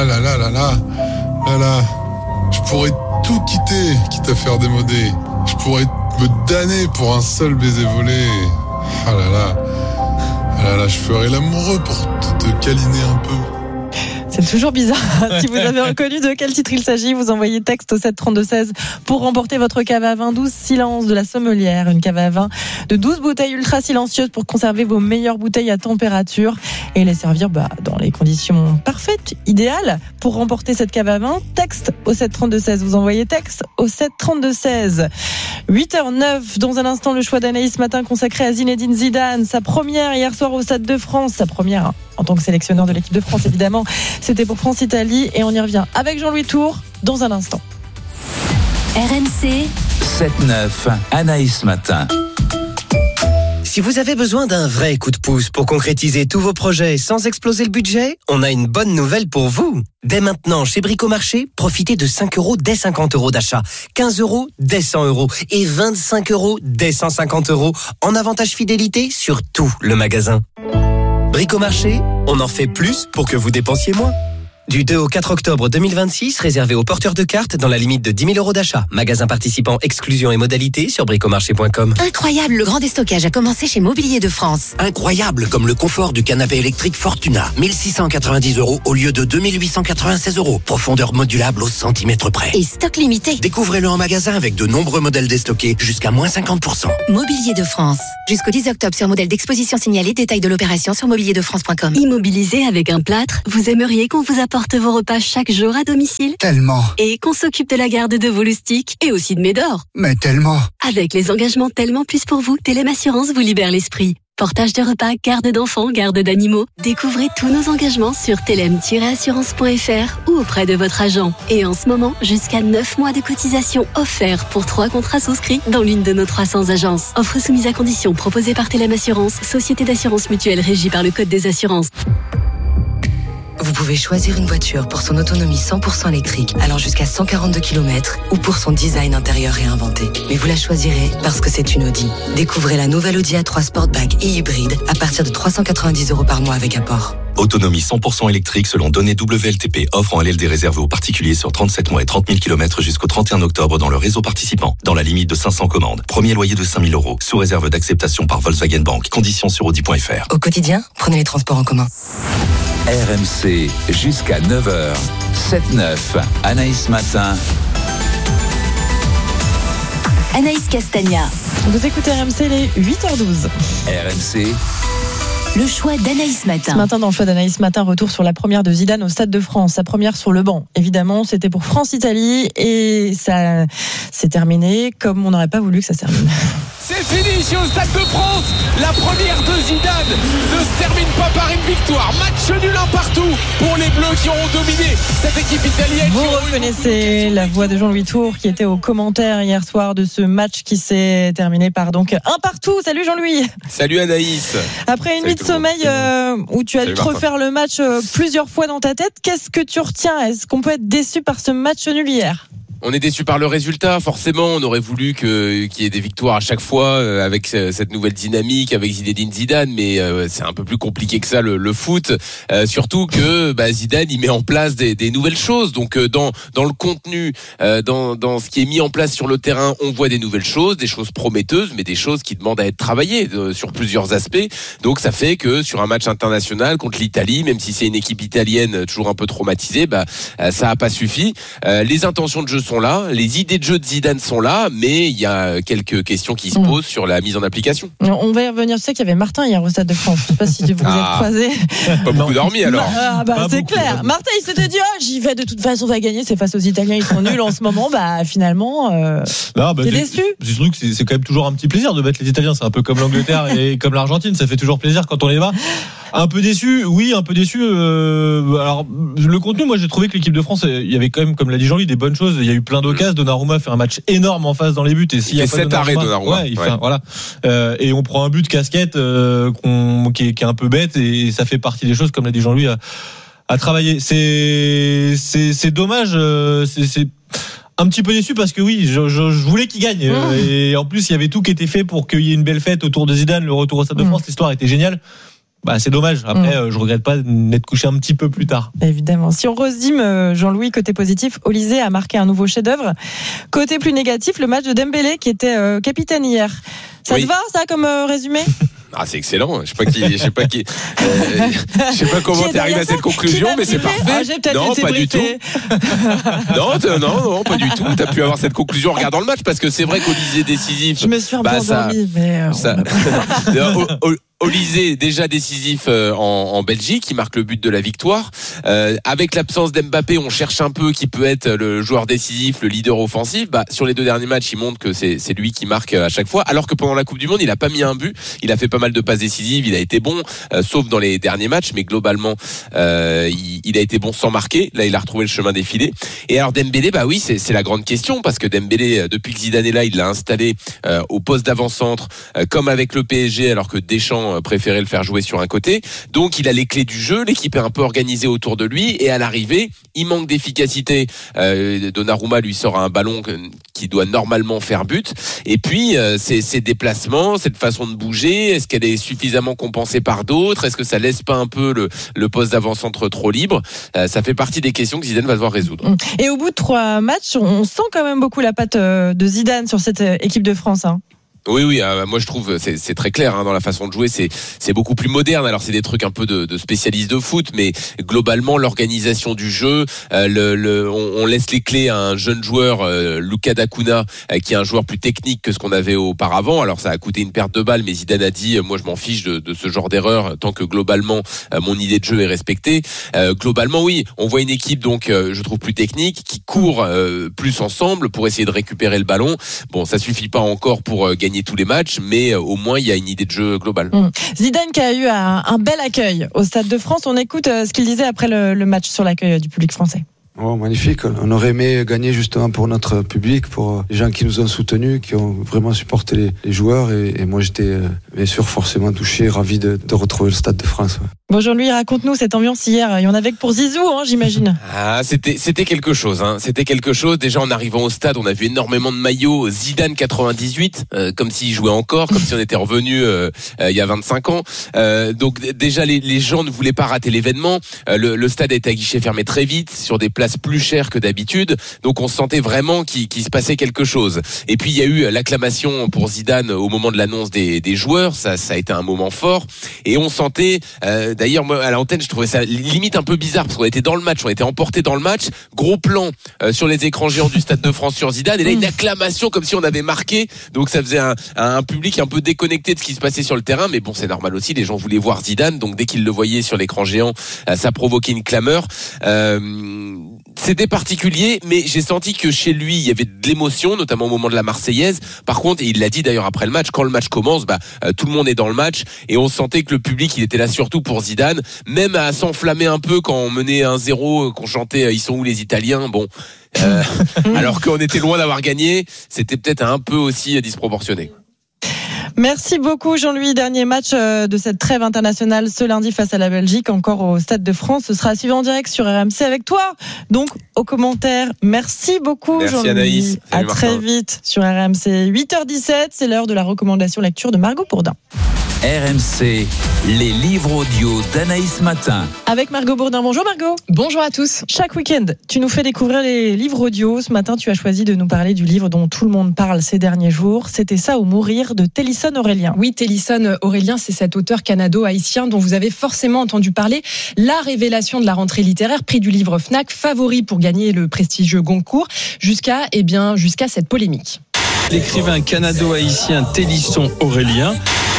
Là. Je pourrais tout quitter, quitte à faire démoder. Je pourrais me damner pour un seul baiser volé. Là, je ferais l'amoureux pour te câliner un peu. C'est toujours bizarre. Si vous avez reconnu de quel titre il s'agit, vous envoyez texte au 732-16 pour remporter votre cave à vin 12 Silence de la Sommelière. Une cave à vin de 12 bouteilles ultra silencieuses pour conserver vos meilleures bouteilles à température et les servir dans les conditions parfaites, idéales pour remporter cette cave à vin. Texte au 732-16. Vous envoyez texte au 732-16. 8h09. Dans un instant, le choix d'Anaïs ce matin consacré à Zinedine Zidane. Sa première hier soir au Stade de France. Sa première en tant que sélectionneur de l'équipe de France, évidemment. C'était pour France-Italie et on y revient avec Jean-Louis Tour dans un instant. RMC 7-9, Anaïs Matin. Si vous avez besoin d'un vrai coup de pouce pour concrétiser tous vos projets sans exploser le budget, on a une bonne nouvelle pour vous. Dès maintenant, chez Bricomarché, profitez de 5 € dès 50 € d'achat, 15 € dès 100 € et 25 € dès 150 € en avantage fidélité sur tout le magasin. Bricomarché, on en fait plus pour que vous dépensiez moins. Du 2 au 4 octobre 2026, réservé aux porteurs de cartes dans la limite de 10 000 € d'achat. Magasin participant, exclusion et modalités sur bricomarché.com. Incroyable, le grand déstockage a commencé chez Mobilier de France. Incroyable, comme le confort du canapé électrique Fortuna. 1690 € au lieu de 2896 €. Profondeur modulable au centimètre près. Et stock limité. Découvrez-le en magasin avec de nombreux modèles déstockés jusqu'à moins 50%. Mobilier de France. Jusqu'au 10 octobre sur modèle d'exposition signalé. Détail de l'opération sur mobilierDeFrance.com. Immobilisé avec un plâtre, vous aimeriez qu'on vous apporte vos repas chaque jour à domicile? Tellement. Et qu'on s'occupe de la garde de vos loustiques et aussi de Médor. Mais tellement. Avec les engagements Tellement Plus pour vous, Telem Assurance vous libère l'esprit. Portage de repas, garde d'enfants, garde d'animaux. Découvrez tous nos engagements sur telem-assurance.fr ou auprès de votre agent. Et en ce moment, jusqu'à 9 mois de cotisation offerts pour 3 contrats souscrits dans l'une de nos 300 agences. Offre soumise à condition proposée par Telem Assurance, société d'assurance mutuelle régie par le Code des assurances. Vous pouvez choisir une voiture pour son autonomie 100% électrique, allant jusqu'à 142 km, ou pour son design intérieur réinventé. Mais vous la choisirez parce que c'est une Audi. Découvrez la nouvelle Audi A3 Sportback et hybride à partir de 390 € par mois avec apport. Autonomie 100% électrique selon données WLTP. Offre en LLD réservée aux particuliers sur 37 mois et 30 000 km jusqu'au 31 octobre dans le réseau participant. Dans la limite de 500 commandes. Premier loyer de 5 000 €. Sous réserve d'acceptation par Volkswagen Bank. Conditions sur Audi.fr. Au quotidien, prenez les transports en commun. RMC jusqu'à 9h. 7-9, Anaïs Matin. Anaïs Castagna. Vous écoutez RMC, les 8h12. RMC. Le choix d'Anaïs Matin. Ce matin, dans le choix d'Anaïs Matin, retour sur la première de Zidane au Stade de France. Sa première sur le banc. Évidemment, c'était pour France-Italie et ça s'est terminé comme on n'aurait pas voulu que ça se termine. C'est fini ici au Stade de France. La première de Zidane ne se termine pas par une victoire. Match nul un partout pour les Bleus qui auront dominé cette équipe italienne. Vous reconnaissez la voix de Jean-Louis Tour qui était au commentaire hier soir de ce match qui s'est terminé par donc un partout. Salut Jean-Louis. Salut Anaïs. Après une nuit de sommeil où tu as dû refaire le match plusieurs fois dans ta tête, qu'est-ce que tu retiens? Est-ce qu'on peut être déçu par ce match nul hier? On est déçu par le résultat, forcément. On aurait voulu qu'il y ait des victoires à chaque fois avec cette nouvelle dynamique, avec Zinedine Zidane, mais c'est un peu plus compliqué que ça le foot. Surtout que Zidane il met en place des nouvelles choses. Donc dans le contenu, dans ce qui est mis en place sur le terrain, on voit des nouvelles choses, des choses prometteuses, mais des choses qui demandent à être travaillées sur plusieurs aspects. Donc ça fait que sur un match international contre l'Italie, même si c'est une équipe italienne toujours un peu traumatisée, ça a pas suffi. Les intentions de jeu sont là, les idées de jeu de Zidane sont là, mais il y a quelques questions qui se posent sur la mise en application. On va y revenir. Tu sais qu'il y avait Martin hier au Stade de France. Je sais pas si vous êtes croisés. Pas beaucoup dormi alors. C'est clair. Martin il s'était dit j'y vais, de toute façon on va gagner, c'est face aux Italiens, ils sont nuls en ce moment. Finalement t'es déçu. Je trouve que c'est quand même toujours un petit plaisir de battre les Italiens. C'est un peu comme l'Angleterre et comme l'Argentine, ça fait toujours plaisir quand on les bat. Un peu déçu, oui, un peu déçu. Alors le contenu, moi j'ai trouvé que l'équipe de France, il y avait quand même, comme l'a dit Jean-Louis, des bonnes choses. Il y a eu plein d'occasions. Donnarumma fait un match énorme en face dans les buts. Et s'il y a 7 arrêts Donnarumma. Voilà. Et on prend un but casquette qui est un peu bête et ça fait partie des choses, comme l'a dit Jean-Louis, à travailler. C'est dommage. C'est un petit peu déçu parce que oui, je voulais qu'il gagne. Et en plus, il y avait tout qui était fait pour qu'il y ait une belle fête autour de Zidane, le retour au Stade de France. L'histoire était géniale. C'est dommage. Après, je regrette pas d'être couché un petit peu plus tard. Évidemment. Si on résume, Jean-Louis, côté positif, Olysée a marqué un nouveau chef-d'œuvre. Côté plus négatif, le match de Dembélé qui était capitaine hier. Ça te va, ça, comme résumé? c'est excellent. Je sais pas comment t'es arrivé à cette conclusion, mais c'est parfait. Non, pas du tout. Non, pas du tout. T'as pu avoir cette conclusion en regardant le match, parce que c'est vrai qu'Olysée décisif. Je me suis un peu endormi, mais. Olysée déjà décisif en Belgique, qui marque le but de la victoire. Avec l'absence d'Mbappé, on cherche un peu qui peut être le joueur décisif, le leader offensif. Sur les 2 derniers matchs, il montre que c'est lui qui marque à chaque fois. Alors que pendant la Coupe du Monde, il a pas mis un but. Il a fait pas mal de passes décisives. Il a été bon, sauf dans les derniers matchs, mais globalement, il a été bon sans marquer. Là, il a retrouvé le chemin des filets. Et alors Dembélé, oui, c'est la grande question, parce que Dembélé, depuis que Zidane est là, il l'a installé au poste d'avant-centre, comme avec le PSG, alors que Deschamps préférait le faire jouer sur un côté. Donc il a les clés du jeu, l'équipe est un peu organisée autour de lui, et à l'arrivée, il manque d'efficacité. Donnarumma lui sort un ballon qui doit normalement faire but. Et puis ses déplacements, cette façon de bouger, est-ce qu'elle est suffisamment compensée par d'autres? Est-ce que ça laisse pas un peu le poste d'avant-centre trop libre? Ça fait partie des questions que Zidane va devoir résoudre. Et au bout de 3 matchs, on sent quand même beaucoup la patte de Zidane sur cette équipe de France. Oui, moi je trouve c'est très clair dans la façon de jouer, c'est beaucoup plus moderne. Alors c'est des trucs un peu de spécialistes de foot, mais globalement l'organisation du jeu, on laisse les clés à un jeune joueur, Luka Dacuna, qui est un joueur plus technique que ce qu'on avait auparavant. Alors ça a coûté une perte de balles, mais Zidane a dit moi je m'en fiche de ce genre d'erreur tant que globalement mon idée de jeu est respectée. Globalement oui, on voit une équipe donc je trouve plus technique, qui court plus ensemble pour essayer de récupérer le ballon. Bon, ça suffit pas encore pour gagner tous les matchs, mais au moins il y a une idée de jeu globale. Zidane qui a eu un bel accueil au Stade de France. On écoute ce qu'il disait après le match sur l'accueil du public français. Oh, magnifique. On aurait aimé gagner justement pour notre public, pour les gens qui nous ont soutenus, qui ont vraiment supporté les joueurs. Et moi, j'étais bien sûr forcément touché, ravi de retrouver le Stade de France. Ouais. Bonjour Louis, raconte-nous cette ambiance hier. Il y en avait que pour Zizou, j'imagine. C'était quelque chose. C'était quelque chose. Déjà en arrivant au stade, on a vu énormément de maillots Zidane 98, comme s'il jouait encore, comme si on était revenu il y a 25 ans. Donc déjà les gens ne voulaient pas rater l'événement. Le stade a été à guichet fermé très vite, sur des places plus chères que d'habitude. Donc on sentait vraiment qu'il se passait quelque chose. Et puis il y a eu l'acclamation pour Zidane au moment de l'annonce des joueurs. Ça a été un moment fort. Et on sentait... D'ailleurs, moi, à l'antenne, je trouvais ça limite un peu bizarre, parce qu'on était dans le match, on était emporté dans le match. Gros plan sur les écrans géants du Stade de France sur Zidane, et là une acclamation comme si on avait marqué. Donc ça faisait un public un peu déconnecté de ce qui se passait sur le terrain, mais bon, c'est normal aussi. Les gens voulaient voir Zidane, donc dès qu'ils le voyaient sur l'écran géant, ça provoquait une clameur. C'était particulier, mais j'ai senti que chez lui, il y avait de l'émotion, notamment au moment de la Marseillaise. Par contre, et il l'a dit d'ailleurs après le match, quand le match commence, tout le monde est dans le match, et on sentait que le public, il était là surtout pour Zidane, même à s'enflammer un peu quand on menait 1-0, qu'on chantait ils sont où les Italiens, bon. Alors qu'on était loin d'avoir gagné, c'était peut-être un peu aussi disproportionné. Merci beaucoup Jean-Louis. Dernier match de cette trêve internationale ce lundi face à la Belgique, encore au Stade de France. Ce sera à suivre en direct sur RMC avec toi, donc aux commentaires. Merci beaucoup. Merci Jean-Louis. Anaïs. À très vite sur RMC. 8h17, c'est l'heure de la recommandation lecture de Margot Bourdin. RMC, les livres audio d'Anaïs Matin. Avec Margot Bourdin. Bonjour Margot. Bonjour à tous. Chaque week-end, tu nous fais découvrir les livres audio. Ce matin, tu as choisi de nous parler du livre dont tout le monde parle ces derniers jours. C'était Ça ou mourir de Télisson Aurélien. Oui, Télisson Aurélien, c'est cet auteur canado-haïtien dont vous avez forcément entendu parler. La révélation de la rentrée littéraire, prix du livre Fnac, favori pour gagner le prestigieux Goncourt, jusqu'à cette polémique. L'écrivain canado-haïtien Télisson Aurélien.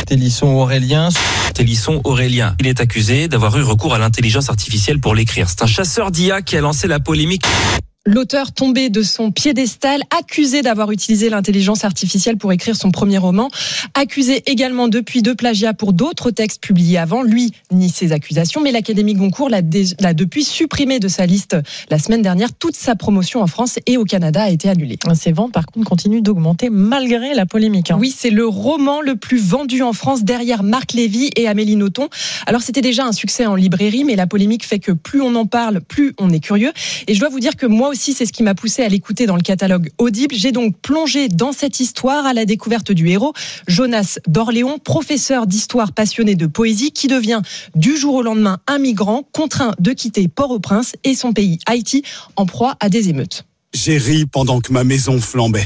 Il est accusé d'avoir eu recours à l'intelligence artificielle pour l'écrire. C'est un chasseur d'IA qui a lancé la polémique. L'auteur tombé de son piédestal, accusé d'avoir utilisé l'intelligence artificielle pour écrire son premier roman, accusé également depuis de plagiat pour d'autres textes publiés avant. Lui nie ces accusations, mais l'Académie Goncourt l'a depuis supprimé de sa liste la semaine dernière. Toute sa promotion en France et au Canada a été annulée. Ses ventes, par contre, continuent d'augmenter malgré la polémique. Oui, c'est le roman le plus vendu en France derrière Marc Lévy et Amélie Nothomb. Alors, c'était déjà un succès en librairie, mais la polémique fait que plus on en parle, plus on est curieux. Et je dois vous dire que moi aussi, c'est ce qui m'a poussé à l'écouter dans le catalogue Audible. J'ai donc plongé dans cette histoire à la découverte du héros, Jonas d'Orléans, professeur d'histoire passionné de poésie, qui devient du jour au lendemain un migrant contraint de quitter Port-au-Prince et son pays Haïti en proie à des émeutes. J'ai ri pendant que ma maison flambait.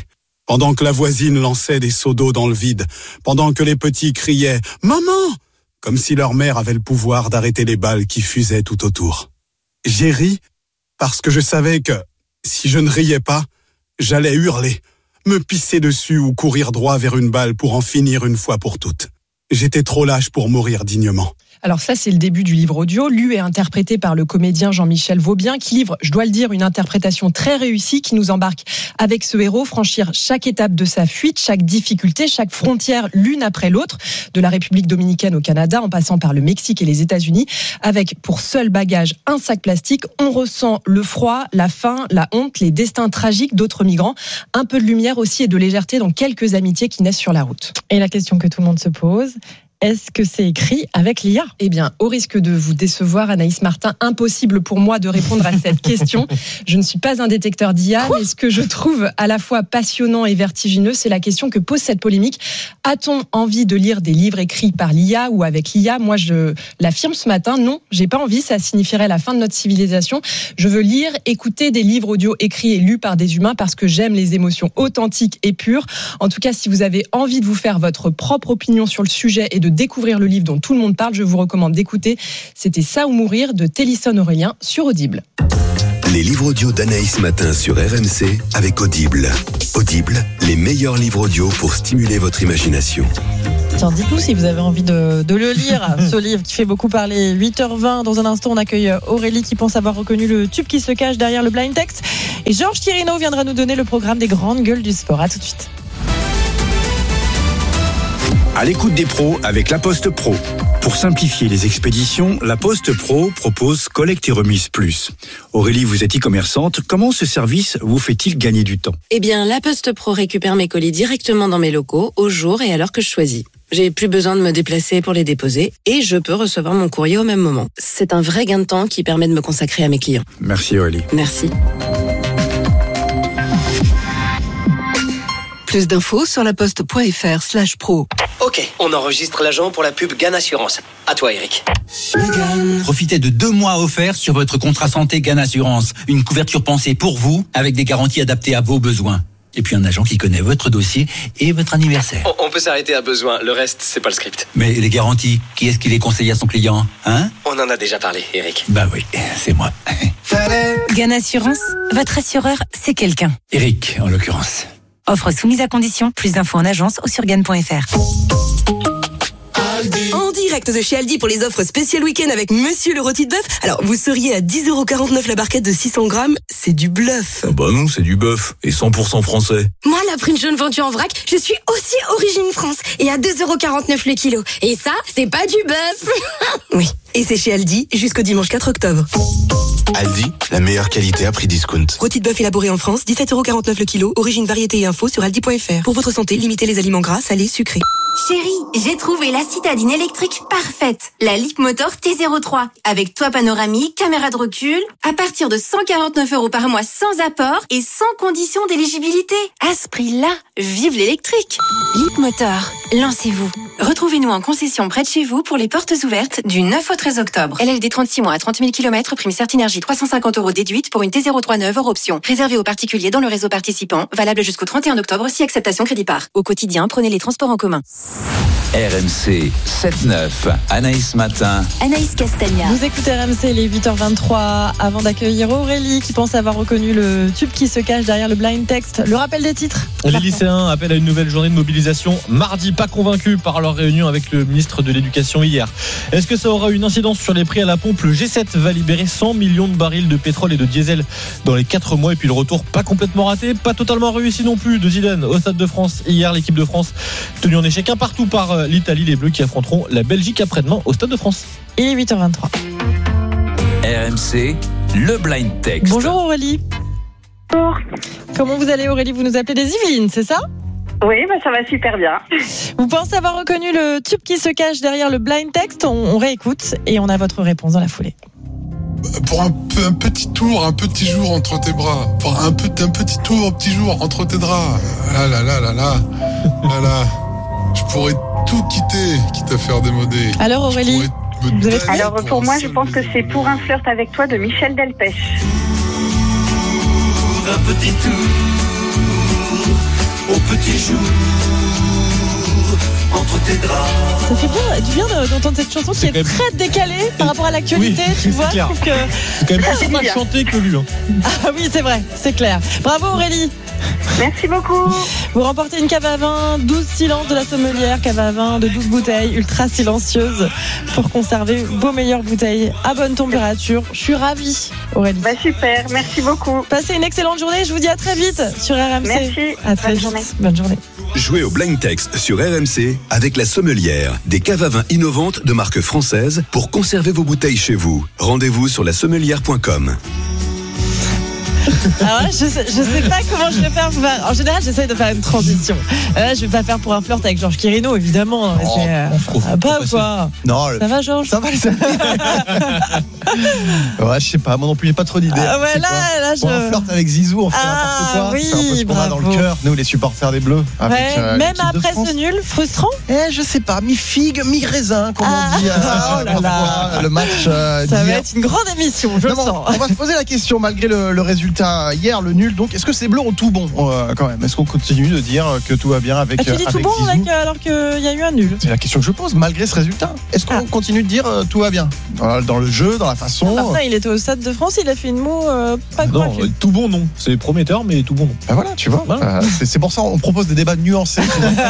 Pendant que la voisine lançait des seaux d'eau dans le vide, pendant que les petits criaient « Maman !» comme si leur mère avait le pouvoir d'arrêter les balles qui fusaient tout autour. J'ai ri parce que je savais que, si je ne riais pas, j'allais hurler, me pisser dessus ou courir droit vers une balle pour en finir une fois pour toutes. J'étais trop lâche pour mourir dignement. Alors ça, c'est le début du livre audio, lu et interprété par le comédien Jean-Michel Vaubien, qui livre, je dois le dire, une interprétation très réussie qui nous embarque avec ce héros, franchir chaque étape de sa fuite, chaque difficulté, chaque frontière l'une après l'autre, de la République dominicaine au Canada, en passant par le Mexique et les États-Unis, avec pour seul bagage un sac plastique. On ressent le froid, la faim, la honte, les destins tragiques d'autres migrants, un peu de lumière aussi et de légèreté dans quelques amitiés qui naissent sur la route. Et la question que tout le monde se pose, est-ce que c'est écrit avec l'IA ? Eh bien, au risque de vous décevoir, Anaïs Martin, impossible pour moi de répondre à cette question. Je ne suis pas un détecteur d'IA, mais ce que je trouve à la fois passionnant et vertigineux, c'est la question que pose cette polémique. A-t-on envie de lire des livres écrits par l'IA ou avec l'IA ? Moi, je l'affirme ce matin, non, j'ai pas envie, ça signifierait la fin de notre civilisation. Je veux lire, écouter des livres audio écrits et lus par des humains parce que j'aime les émotions authentiques et pures. En tout cas, si vous avez envie de vous faire votre propre opinion sur le sujet et de découvrir le livre dont tout le monde parle, je vous recommande d'écouter. C'était Ça ou mourir de Télisson Aurélien sur Audible. Les livres audio d'Anaïs Matin sur RMC avec Audible. Audible, les meilleurs livres audio pour stimuler votre imagination. Tiens, dites-nous si vous avez envie de le lire, ce livre qui fait beaucoup parler. 8h20, dans un instant, on accueille Aurélie qui pense avoir reconnu le tube qui se cache derrière le blind text. Et Georges Quirino viendra nous donner le programme des grandes gueules du sport. À tout de suite. À l'écoute des pros avec La Poste Pro. Pour simplifier les expéditions, La Poste Pro propose Collecte et Remise Plus. Aurélie, vous êtes e-commerçante. Comment ce service vous fait-il gagner du temps ? Eh bien, La Poste Pro récupère mes colis directement dans mes locaux, au jour et à l'heure que je choisis. J'ai plus besoin de me déplacer pour les déposer et je peux recevoir mon courrier au même moment. C'est un vrai gain de temps qui permet de me consacrer à mes clients. Merci Aurélie. Merci. Plus d'infos sur laposte.fr/pro. Ok, on enregistre l'agent pour la pub GAN Assurance. À toi Eric. Profitez de 2 mois offerts sur votre contrat santé GAN Assurance. Une couverture pensée pour vous, avec des garanties adaptées à vos besoins. Et puis un agent qui connaît votre dossier et votre anniversaire. On peut s'arrêter à besoin, le reste, c'est pas le script. Mais les garanties, qui est-ce qui les conseille à son client, hein ? On en a déjà parlé, Eric. Bah oui, c'est moi. GAN Assurance, votre assureur, c'est quelqu'un. Eric, en l'occurrence. Offre soumise à condition. Plus d'infos en agence ou sur GAN.fr. En direct de chez Aldi pour les offres spéciales week-end avec Monsieur le rôti de bœuf. Alors, vous seriez à 10,49€ la barquette de 600 grammes. C'est du bluff. Ah bah non, c'est du bœuf. Et 100% français. Moi, la prune jaune vendue en vrac, je suis aussi origine France. Et à 2,49€ le kilo. Et ça, c'est pas du bœuf. Oui. Et c'est chez Aldi jusqu'au dimanche 4 octobre. Aldi, la meilleure qualité à prix discount. Rôti de bœuf élaboré en France, 17,49€ le kilo. Origine, variété et info sur aldi.fr. Pour votre santé, limitez les aliments gras, salés, sucrés. Chérie, j'ai trouvé la citadine électrique parfaite. La Leapmotor T03. Avec toit panoramique, caméra de recul. À partir de 149€ par mois sans apport et sans condition d'éligibilité. À ce prix-là, vive l'électrique. Leapmotor, lancez-vous. Retrouvez-nous en concession près de chez vous pour les portes ouvertes du 9 au 13 octobre. LLD 36 mois à 30 000 km, prime Certinergie 350€ déduite pour une T03 neuve hors option. Réservé aux particuliers dans le réseau participant. Valable jusqu'au 31 octobre si acceptation crédit par. Au quotidien, prenez les transports en commun. RMC 7-9, Anaïs Matin. Anaïs Castagna. Vous écoutez RMC, les 8h23, avant d'accueillir Aurélie qui pense avoir reconnu le tube qui se cache derrière le blind text. Le rappel des titres. Les lycéens appellent à une nouvelle journée de mobilisation mardi, pas convaincus par leur réunion avec le ministre de l'Éducation hier. Est-ce que ça aura une incidence sur les prix à la pompe ? Le G7 va libérer 100 millions de barils de pétrole et de diesel dans les 4 mois. Et puis le retour pas complètement raté, pas totalement réussi non plus de Zidane au Stade de France. Hier, l'équipe de France tenue en échec un partout par l'Italie. Les Bleus qui affronteront la Belgique après-demain au Stade de France. Et 8h23. RMC, le blind text. Bonjour Aurélie. Bonjour. Comment vous allez Aurélie ? Vous nous appelez des Yvelines, c'est ça ? Oui, ça va super bien. Vous pensez avoir reconnu le tube qui se cache derrière le blind text ? On réécoute et on a votre réponse dans la foulée. Pour un petit tour, un petit jour entre tes bras. Pour un petit tour, un petit jour entre tes draps. Là. Je pourrais tout quitter, quitte à faire démoder. Alors Aurélie, vous avez trouvé ? Alors pour moi, je pense que c'est Pour un flirt avec toi de Michel Delpech. Un petit tour au petit jour, entre tes draps. Ça fait du bien d'entendre cette chanson qui est très décalée par rapport à l'actualité, oui, tu vois. Je trouve que c'est quand même plus simple à chanter que lui. Ah oui, c'est vrai, c'est clair. Bravo Aurélie. Merci beaucoup. Vous remportez une cave à vin, 12 silences de la sommelière, cave à vin de 12 bouteilles, ultra silencieuse pour conserver vos meilleures bouteilles à bonne température. Je suis ravie, Aurélie. Super, merci beaucoup. Passez une excellente journée, je vous dis à très vite sur RMC. Merci. À très vite. Bonne journée. Jouez au blind text sur RMC avec la sommelière, des caves à vin innovantes de marque française pour conserver vos bouteilles chez vous. Rendez-vous sur lasommelière.com. Alors là, je sais pas comment je vais faire. En général, j'essaye de faire une transition. Là, je vais pas faire pour un flirt avec Georges Quirino, évidemment. Pas ou quoi? Non, ça va, Georges? Ça va. Ouais, je sais pas. Moi non plus, j'ai pas trop d'idées. Ah ouais, là, pour un flirt avec Zizou, on fait n'importe quoi. Oui, c'est un peu ce qu'on a dans le cœur, nous, les supporters des Bleus. Avec, même après ce nul, frustrant. Je sais pas. Mi-figue, mi-raisin, comme on dit. Oh là là. Le match. Ça va être une grande émission, je le sens. On va se poser la question, malgré le résultat hier, le nul. Donc, est-ce que ces Bleus ont tout bon quand même? Est-ce qu'on continue de dire que tout va bien avec tu dis tout bon alors qu'il y a eu un nul? C'est la question que je pose, malgré ce résultat. Est-ce qu'on continue de dire tout va bien dans le jeu, dans la façon? Martin, il était au Stade de France, il a fait une moue pas Non, convaincue. tout bon non. C'est prometteur, mais tout bon non. Ben voilà, tu vois. Voilà. C'est pour ça qu'on propose des débats nuancés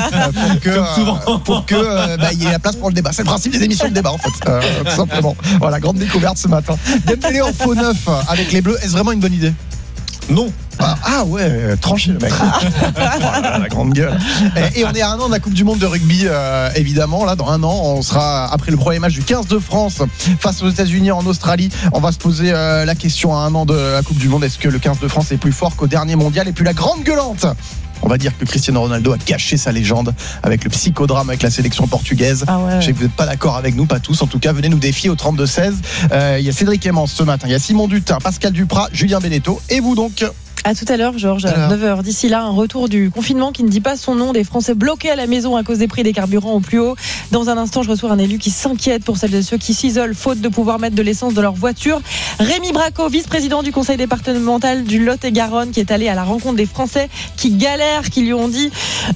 pour que il y ait la place pour le débat. C'est le principe des émissions de débat en fait, tout simplement. Voilà, grande découverte ce matin. Dembélé en faux neuf avec les Bleus, est-ce vraiment une bonne idée? Non. Ah ouais, tranché le mec. La grande gueule. Et on est à un an de la Coupe du Monde de rugby, évidemment. Là, dans un an, on sera après le premier match du 15 de France face aux États-Unis en Australie. On va se poser la question à un an de la Coupe du Monde. Est-ce que le 15 de France est plus fort qu'au dernier mondial? Et puis la grande gueulante. On va dire que Cristiano Ronaldo a gâché sa légende avec le psychodrame avec la sélection portugaise. Je sais que vous n'êtes pas d'accord avec nous, pas tous. En tout cas, venez nous défier au 32-16. Il y a Cédric Emmence ce matin, il y a Simon Dutin, Pascal Duprat, Julien Beneteau et vous donc. À tout à l'heure, Georges, à 9h. D'ici là, un retour du confinement qui ne dit pas son nom. Des Français bloqués à la maison à cause des prix des carburants au plus haut. Dans un instant, je reçois un élu qui s'inquiète pour celles et ceux qui s'isolent faute de pouvoir mettre de l'essence dans leur voiture. Rémi Braco, vice-président du conseil départemental du Lot-et-Garonne, qui est allé à la rencontre des Français qui galèrent, qui lui ont dit...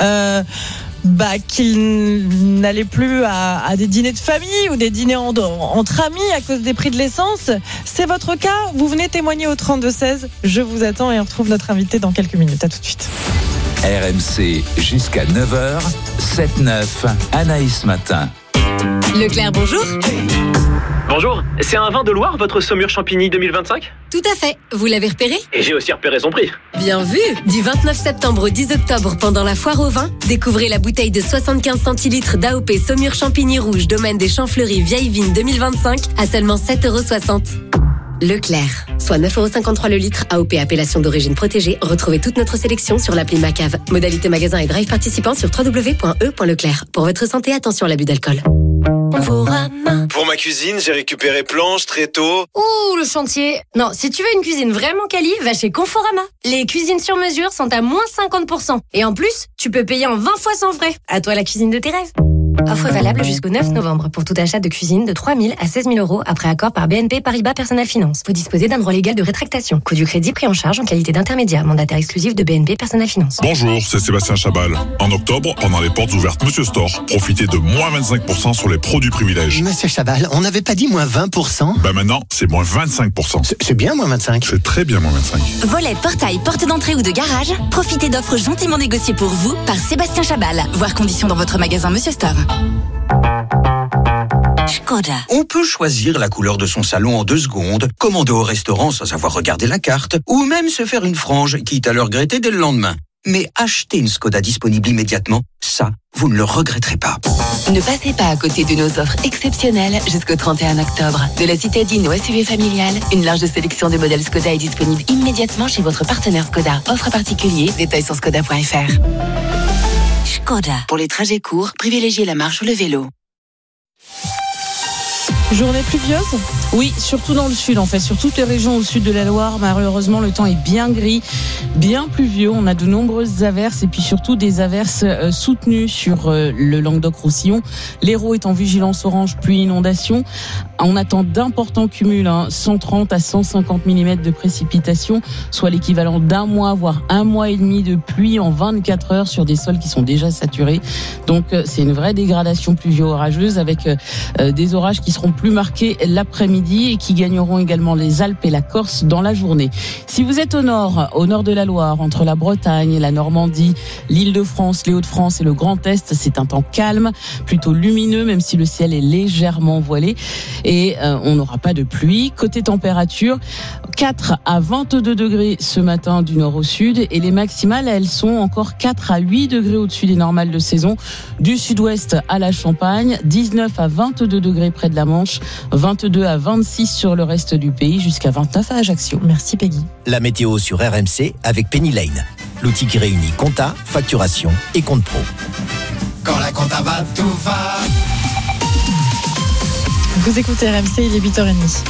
qu'il n'allait plus à des dîners de famille ou des dîners entre amis à cause des prix de l'essence. C'est votre cas? Vous venez témoigner au 32-16. Je vous attends et on retrouve notre invité dans quelques minutes. À tout de suite. RMC jusqu'à 9h, 7-9, Anaïs Matin. Leclerc, bonjour. Bonjour, c'est un vin de Loire, votre Saumur Champigny 2025 ? Tout à fait, vous l'avez repéré ? Et j'ai aussi repéré son prix. Bien vu. Du 29 septembre au 10 octobre, pendant la foire au vin, découvrez la bouteille de 75 centilitres d'AOP Saumur Champigny Rouge, domaine des Champs-Fleuris, vieille vigne 2025, à seulement 7,60 €. Leclerc, soit 9,53 € le litre, AOP appellation d'origine protégée. Retrouvez toute notre sélection sur l'appli Macave. Modalité magasin et drive participant sur www.e.leclerc. Pour votre santé, attention à l'abus d'alcool. Pour ma cuisine, j'ai récupéré planches, tréteaux. Ouh, le chantier. Non, si tu veux une cuisine vraiment quali, va chez Conforama. Les cuisines sur mesure sont à moins 50%. Et en plus, tu peux payer en 20 fois sans frais. À toi la cuisine de tes rêves. Offre valable jusqu'au 9 novembre pour tout achat de cuisine de 3 000 à 16 000 € après accord par BNP Paribas Personal Finance. Vous disposez d'un droit légal de rétractation. Coût du crédit pris en charge en qualité d'intermédiaire. Mandataire exclusif de BNP Personal Finance. Bonjour, c'est Sébastien Chabal. En octobre, pendant les portes ouvertes Monsieur Store, profitez de moins 25% sur les produits privilèges. Monsieur Chabal, on n'avait pas dit moins 20%? Maintenant, c'est moins 25%. C'est bien moins 25? C'est très bien moins 25. Volet, portail, porte d'entrée ou de garage, profitez d'offres gentiment négociées pour vous par Sébastien Chabal. Voir conditions dans votre magasin Monsieur Store. Škoda. On peut choisir la couleur de son salon en 2 secondes, commander au restaurant sans avoir regardé la carte, ou même se faire une frange, quitte à le regretter dès le lendemain. Mais acheter une Škoda disponible immédiatement, ça, vous ne le regretterez pas. Ne passez pas à côté de nos offres exceptionnelles jusqu'au 31 octobre. De la citadine au SUV familial, une large sélection de modèles Škoda est disponible immédiatement chez votre partenaire Škoda. Offre particulier, détails sur škoda.fr. Škoda. Pour les trajets courts, privilégiez la marche ou le vélo. Journée pluvieuse Oui, surtout dans le sud en fait, sur toutes les régions au sud de la Loire. Malheureusement, le temps est bien gris, bien pluvieux. On a de nombreuses averses et puis surtout des averses soutenues sur le Languedoc-Roussillon. L'Hérault est en vigilance orange pluie inondation. On attend d'importants cumuls, 130 à 150 mm de précipitations, soit l'équivalent d'un mois, voire un mois et demi de pluie en 24 heures sur des sols qui sont déjà saturés. Donc c'est une vraie dégradation pluvio-orageuse avec des orages qui seront plus marqués l'après-midi et qui gagneront également les Alpes et la Corse dans la journée. Si vous êtes au nord de la Loire, entre la Bretagne, la Normandie, l'Île-de-France, les Hauts-de-France et le Grand Est, c'est un temps calme, plutôt lumineux, même si le ciel est légèrement voilé. Et on n'aura pas de pluie. Côté température, 4 à 22 degrés ce matin du nord au sud. Et les maximales, elles sont encore 4 à 8 degrés au-dessus des normales de saison. Du sud-ouest à la Champagne, 19 à 22 degrés près de la Manche, 22 à 26 sur le reste du pays, jusqu'à 29 à Ajaccio. Merci Peggy. La météo sur RMC avec Penny Lane. L'outil qui réunit compta, facturation et compte pro. Quand la compta va, tout va. Vous écoutez RMC, il est 8h30.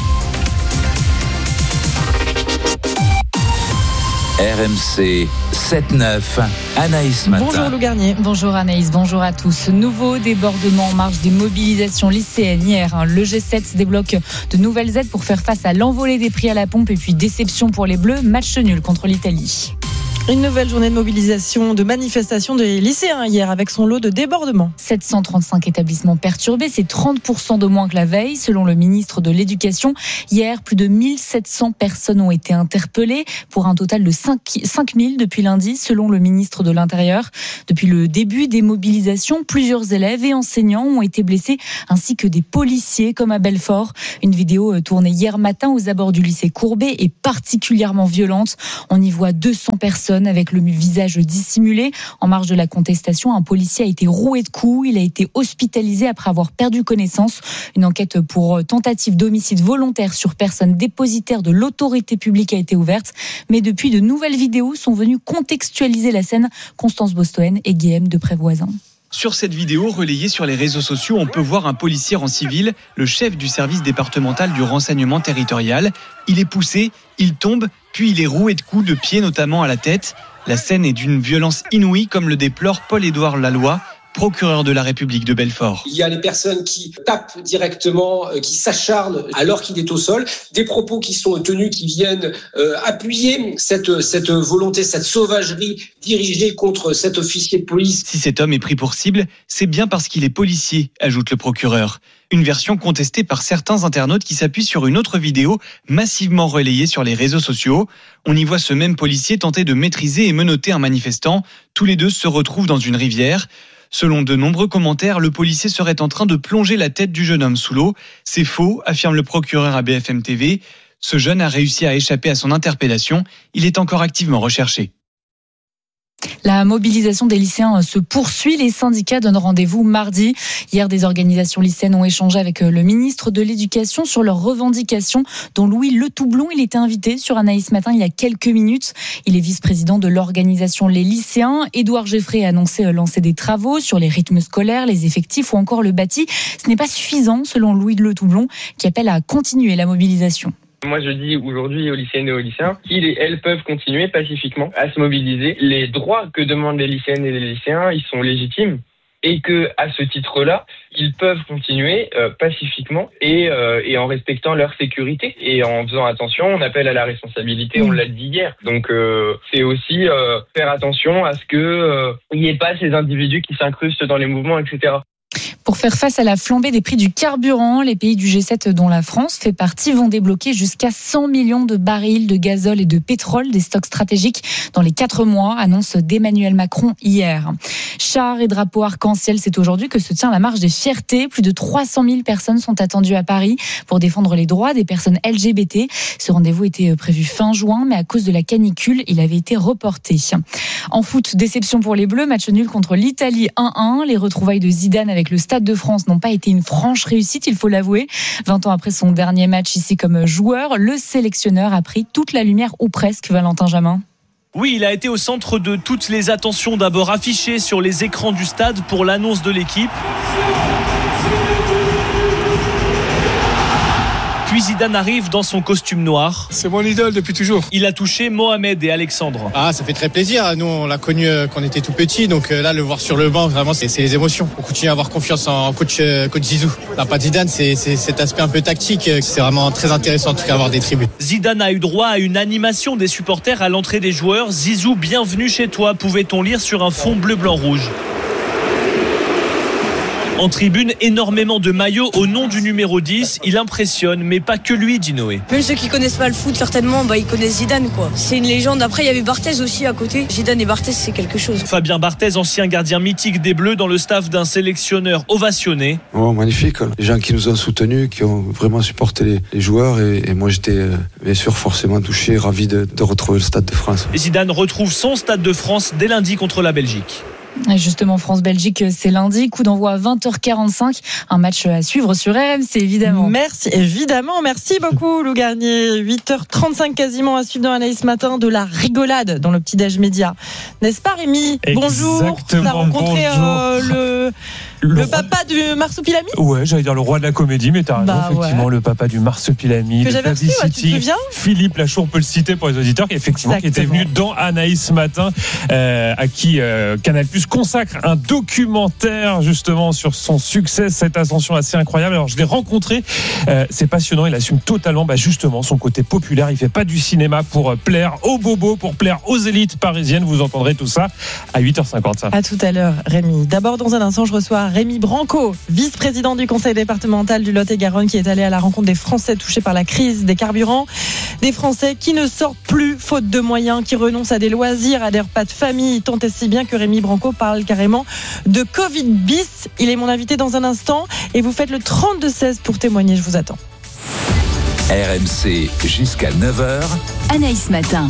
RMC 7-9, Anaïs Matin. Bonjour Lou Garnier. Bonjour Anaïs, bonjour à tous. Nouveau débordement en marge des mobilisations lycéennes hier. Le G7 débloque de nouvelles aides pour faire face à l'envolée des prix à la pompe et puis déception pour les Bleus, match nul contre l'Italie. Une nouvelle journée de mobilisation, de manifestation des lycéens hier avec son lot de débordements. 735 établissements perturbés, c'est 30% de moins que la veille. Selon le ministre de l'Éducation, hier, plus de 1700 personnes ont été interpellées pour un total de 5000 depuis lundi, selon le ministre de l'Intérieur. Depuis le début des mobilisations, plusieurs élèves et enseignants ont été blessés, ainsi que des policiers, comme à Belfort. Une vidéo tournée hier matin aux abords du lycée Courbet est particulièrement violente. On y voit 200 personnes avec le visage dissimulé. En marge de la contestation, un policier a été roué de coups. Il a été hospitalisé après avoir perdu connaissance. Une enquête pour tentative d'homicide volontaire sur personne dépositaire de l'autorité publique a été ouverte. Mais depuis, de nouvelles vidéos sont venues contextualiser la scène. Constance Bostoen et Guillaume de Prévoisin. Sur cette vidéo relayée sur les réseaux sociaux, on peut voir un policier en civil, le chef du service départemental du renseignement territorial. Il est poussé, il tombe, puis il est roué de coups de pied, notamment à la tête. La scène est d'une violence inouïe, comme le déplore Paul-Édouard Laloy, procureur de la République de Belfort. Il y a les personnes qui tapent directement, qui s'acharnent alors qu'il est au sol. Des propos qui sont tenus, qui viennent appuyer cette volonté, cette sauvagerie dirigée contre cet officier de police. Si cet homme est pris pour cible, c'est bien parce qu'il est policier, ajoute le procureur. Une version contestée par certains internautes qui s'appuient sur une autre vidéo massivement relayée sur les réseaux sociaux. On y voit ce même policier tenter de maîtriser et menotter un manifestant. Tous les deux se retrouvent dans une rivière. Selon de nombreux commentaires, le policier serait en train de plonger la tête du jeune homme sous l'eau. C'est faux, affirme le procureur à BFM TV. Ce jeune a réussi à échapper à son interpellation. Il est encore activement recherché. La mobilisation des lycéens se poursuit. Les syndicats donnent rendez-vous mardi. Hier, des organisations lycéennes ont échangé avec le ministre de l'Éducation sur leurs revendications, dont Louis Le Toublon. Il était invité sur Anaïs Matin il y a quelques minutes. Il est vice-président de l'organisation Les Lycéens. Édouard Geffray a annoncé lancer des travaux sur les rythmes scolaires, les effectifs ou encore le bâti. Ce n'est pas suffisant, selon Louis Le Toublon, qui appelle à continuer la mobilisation. Moi, je dis aujourd'hui aux lycéennes et aux lycéens qu'ils et elles peuvent continuer pacifiquement à se mobiliser. Les droits que demandent les lycéennes et les lycéens, ils sont légitimes. Et que, à ce titre-là, ils peuvent continuer pacifiquement et en respectant leur sécurité. Et en faisant attention, on appelle à la responsabilité, on l'a dit hier. Donc, c'est aussi faire attention à ce qu'il n'y ait pas ces individus qui s'incrustent dans les mouvements, etc. Pour faire face à la flambée des prix du carburant, les pays du G7 dont la France fait partie vont débloquer jusqu'à 100 millions de barils de gazole et de pétrole, des stocks stratégiques dans les 4 mois, annonce d'Emmanuel Macron hier. Chars et drapeaux arc-en-ciel, c'est aujourd'hui que se tient la marche des fiertés. Plus de 300 000 personnes sont attendues à Paris pour défendre les droits des personnes LGBT. Ce rendez-vous était prévu fin juin, mais à cause de la canicule, il avait été reporté. En foot, déception pour les Bleus, match nul contre l'Italie 1-1. Les retrouvailles de Zidane avec le Stade de France n'ont pas été une franche réussite, il faut l'avouer. 20 ans après son dernier match ici comme joueur, le sélectionneur a pris toute la lumière, ou presque, Valentin Jamin. Oui, il a été au centre de toutes les attentions, d'abord affiché sur les écrans du stade pour l'annonce de l'équipe. Puis Zidane arrive dans son costume noir. C'est mon idole depuis toujours. Il a touché Mohamed et Alexandre. Ah, ça fait très plaisir. Nous, on l'a connu quand on était tout petit, donc là, le voir sur le banc, vraiment, c'est les émotions. On continue à avoir confiance en coach Zizou. La patte Zidane, c'est cet aspect un peu tactique. C'est vraiment très intéressant, en tout cas, avoir des tribunes. Zidane a eu droit à une animation des supporters à l'entrée des joueurs. Zizou, bienvenue chez toi, pouvait-on lire sur un fond bleu, blanc, rouge. En tribune, énormément de maillots au nom du numéro 10. Il impressionne, mais pas que lui, dit Noé. Même ceux qui connaissent pas le foot, certainement, ils connaissent Zidane, quoi. C'est une légende. Après, il y avait Barthez aussi à côté. Zidane et Barthez, c'est quelque chose. Fabien Barthez, ancien gardien mythique des Bleus, dans le staff d'un sélectionneur ovationné. Oh, magnifique. Les gens qui nous ont soutenus, qui ont vraiment supporté les joueurs. Et moi, j'étais bien sûr forcément touché, ravi de retrouver le Stade de France. Et Zidane retrouve son Stade de France dès lundi contre la Belgique. Justement, France-Belgique, c'est lundi, coup d'envoi à 20h45, un match à suivre sur RMC, évidemment. Merci beaucoup Lou Garnier. 8h35 quasiment à suivre dans Anaïs Matin, de la rigolade dans le petit-déj média. N'est-ce pas Rémi ? Bonjour. On a rencontré le papa du Marsupilami ? Ouais, j'allais dire le roi de la comédie, mais t'as raison, effectivement, le papa du Marsupilami. Que j'avais reçu, tu te souviens ? Philippe Lachaud, on peut le citer pour les auditeurs, qui était venu dans Anaïs Matin, à qui Canal+ consacre un documentaire justement sur son succès, cette ascension assez incroyable. Alors je l'ai rencontré, c'est passionnant, il assume totalement justement son côté populaire, il fait pas du cinéma pour plaire aux bobos, pour plaire aux élites parisiennes. Vous entendrez tout ça à 8h50. À tout à l'heure Rémi. D'abord dans un instant je reçois Rémi Branco, vice-président du conseil départemental du Lot-et-Garonne, qui est allé à la rencontre des Français touchés par la crise des carburants, des Français qui ne sortent plus faute de moyens, qui renoncent à des loisirs, à des repas de famille, tant et si bien que Rémi Branco parle carrément de Covid bis. Il est mon invité dans un instant et vous faites le 32-16 pour témoigner, je vous attends. RMC jusqu'à 9h. Anaïs Matin.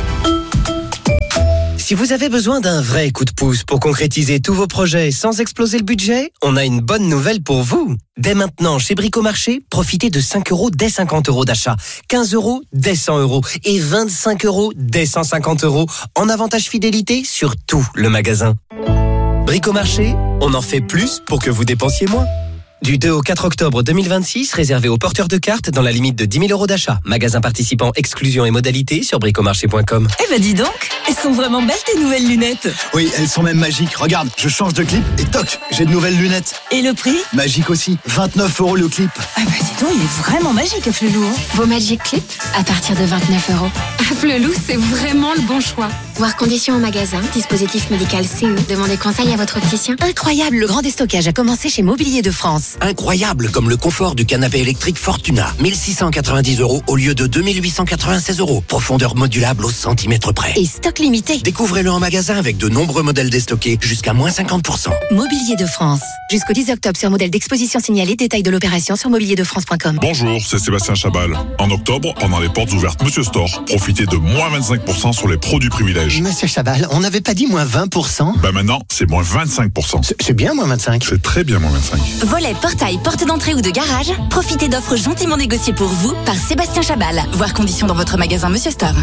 Si vous avez besoin d'un vrai coup de pouce pour concrétiser tous vos projets sans exploser le budget, on a une bonne nouvelle pour vous. Dès maintenant, chez Bricomarché, profitez de 5 € dès 50 € d'achat, 15 € dès 100 € et 25 € dès 150 € en avantage fidélité sur tout le magasin. Bricomarché, on en fait plus pour que vous dépensiez moins. Du 2 au 4 octobre 2026, réservé aux porteurs de cartes dans la limite de 10 000 € d'achat. Magasin participant, exclusion et modalités sur bricomarché.com. Eh dis donc, elles sont vraiment belles tes nouvelles lunettes. Oui, elles sont même magiques. Regarde, je change de clip et toc, j'ai de nouvelles lunettes. Et le prix ? Magique aussi, 29 € le clip. Ah dis donc, il est vraiment magique à Flelou. Vos Magic Clips à partir de 29 €. À Flelou, c'est vraiment le bon choix. Voir conditions en magasin, dispositif médical CE. Demandez conseil à votre opticien. Incroyable, le grand déstockage a commencé chez Mobilier de France. Incroyable, comme le confort du canapé électrique Fortuna. 1690 € au lieu de 2896 €. Profondeur modulable au centimètre près. Et stock limité. Découvrez-le en magasin avec de nombreux modèles déstockés jusqu'à moins 50%. Mobilier de France. Jusqu'au 10 octobre sur modèle d'exposition signalé. Détail de l'opération sur mobilierdefrance.com. Bonjour, c'est Sébastien Chabal. En octobre, pendant les portes ouvertes Monsieur Store, profitez de moins 25% sur les produits privilèges. Monsieur Chabal, on n'avait pas dit moins 20%? Maintenant, c'est moins 25%. C'est bien moins 25. C'est très bien moins 25. Volet, portail, porte d'entrée ou de garage. Profitez d'offres gentiment négociées pour vous par Sébastien Chabal. Voir conditions dans votre magasin Monsieur Store.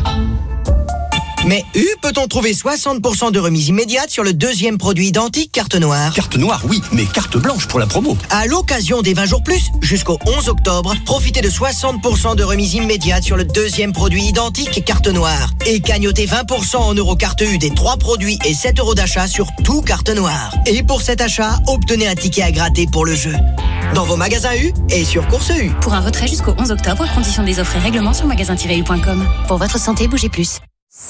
Mais peut-on trouver 60% de remise immédiate sur le deuxième produit identique carte noire? Carte noire, oui, mais carte blanche pour la promo. À l'occasion des 20 jours plus, jusqu'au 11 octobre, profitez de 60% de remise immédiate sur le deuxième produit identique carte noire. Et cagnotez 20% en euros carte U des 3 produits et 7 € d'achat sur tout carte noire. Et pour cet achat, obtenez un ticket à gratter pour le jeu. Dans vos magasins U et sur Course U. Pour un retrait jusqu'au 11 octobre, conditions des offres et règlements sur magasin-u.com. Pour votre santé, bougez plus.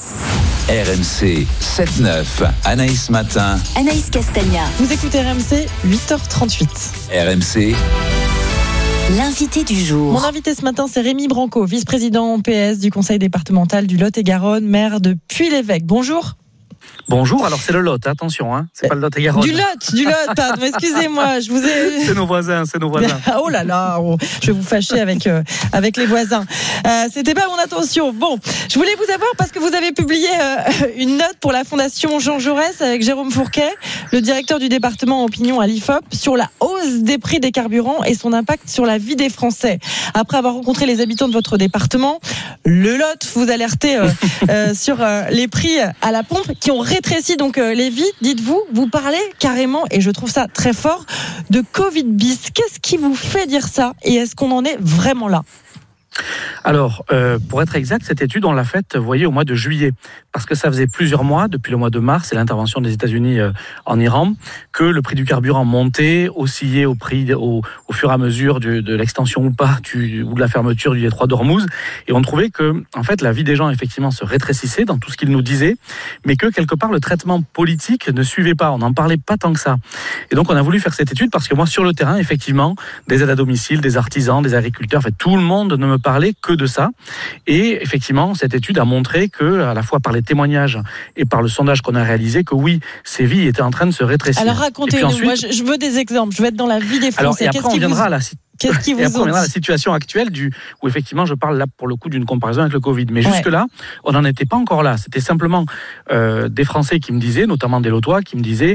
RMC 7-9, Anaïs Matin. Anaïs Castagna. Vous écoutez RMC, 8h38. RMC. L'invité du jour. Mon invité ce matin, c'est Rémi Branco, vice-président PS du conseil départemental du Lot-et-Garonne, maire de Puy-l'Évêque. Bonjour. Bonjour, alors c'est le Lot, attention, c'est pas le Lot-et-Garonne. Du Lot, pardon, excusez-moi, je vous ai... C'est nos voisins. Oh là là, je vais vous fâcher avec les voisins. C'était pas mon intention. Bon, je voulais vous avoir parce que vous avez publié une note pour la Fondation Jean Jaurès avec Jérôme Fourquet, le directeur du département opinion à l'IFOP, sur la hausse des prix des carburants et son impact sur la vie des Français. Après avoir rencontré les habitants de votre département, le Lot vous alertez sur les prix à la pompe qui ont rétréci donc les vies. Dites-vous, vous parlez carrément, et je trouve ça très fort, de Covid bis. Qu'est-ce qui vous fait dire ça et est-ce qu'on en est vraiment là ? Alors, pour être exact, cette étude, on l'a faite, vous voyez, au mois de juillet. Parce que ça faisait plusieurs mois, depuis le mois de mars et l'intervention des États-Unis en Iran, que le prix du carburant montait, oscillait au fur et à mesure de l'extension ou pas, ou de la fermeture du détroit d'Ormuz. Et on trouvait que, en fait, la vie des gens, effectivement, se rétrécissait dans tout ce qu'ils nous disaient, mais que, quelque part, le traitement politique ne suivait pas. On n'en parlait pas tant que ça. Et donc, on a voulu faire cette étude parce que moi, sur le terrain, effectivement, des aides à domicile, des artisans, des agriculteurs, en fait, tout le monde ne me parlait que de ça. Et effectivement, cette étude a montré que, à la fois par les témoignages et par le sondage qu'on a réalisé, que oui, ces vies étaient en train de se rétrécir. Alors racontez-nous, ensuite, moi je veux des exemples, je veux être dans la vie des Français. Alors, et après, on viendra à la Qu'est-ce qui vous et après, on viendra à la situation actuelle où effectivement, je parle là pour le coup d'une comparaison avec le Covid. Mais jusque-là, on n'en était pas encore là. C'était simplement des Français qui me disaient, notamment des Lotois, qui me disaient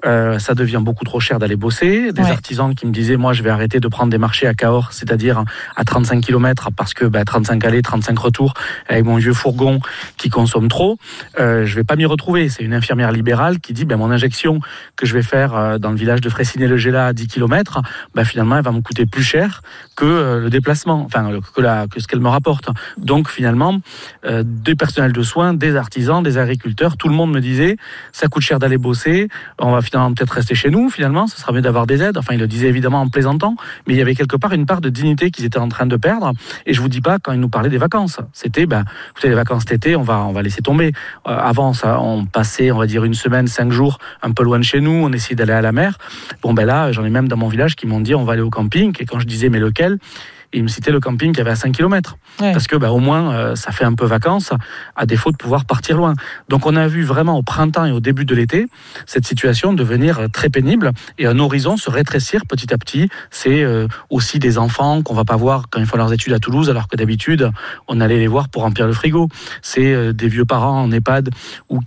ça devient beaucoup trop cher d'aller bosser. Des artisans qui me disaient moi, je vais arrêter de prendre des marchés à Cahors, c'est-à-dire à 35 km, parce que 35 allées, 35 retours, avec mon vieux fourgon qui consomme trop, je vais pas m'y retrouver. C'est une infirmière libérale qui dit mon injection que je vais faire dans le village de Fraissinet-le-Gélat à 10 km, finalement, elle va me coûter plus cher que le déplacement, enfin que ce qu'elle me rapporte. Donc finalement, des personnels de soins, des artisans, des agriculteurs, tout le monde me disait ça coûte cher d'aller bosser, on va finalement peut-être rester chez nous, finalement, ça sera mieux d'avoir des aides. Enfin, il le disait évidemment en plaisantant, mais il y avait quelque part une part de dignité qu'ils étaient en train de perdre. Et je vous dis pas quand ils nous parlaient des vacances. C'était, vous savez, les vacances cet été, on va laisser tomber. Avant, ça, on passait, on va dire, une semaine, 5 jours, un peu loin de chez nous, on essayait d'aller à la mer. Là, j'en ai même dans mon village qui m'ont dit on va aller au camping. Et quand je disais mais lequel, et il me citait le camping qui avait à 5 km. Parce que au moins ça fait un peu vacances, à défaut de pouvoir partir loin. Donc on a vu vraiment au printemps et au début de l'été cette situation devenir très pénible et un horizon se rétrécir petit à petit. C'est aussi des enfants qu'on va pas voir quand ils font leurs études à Toulouse, alors que d'habitude on allait les voir pour remplir le frigo. C'est des vieux parents en EHPAD ou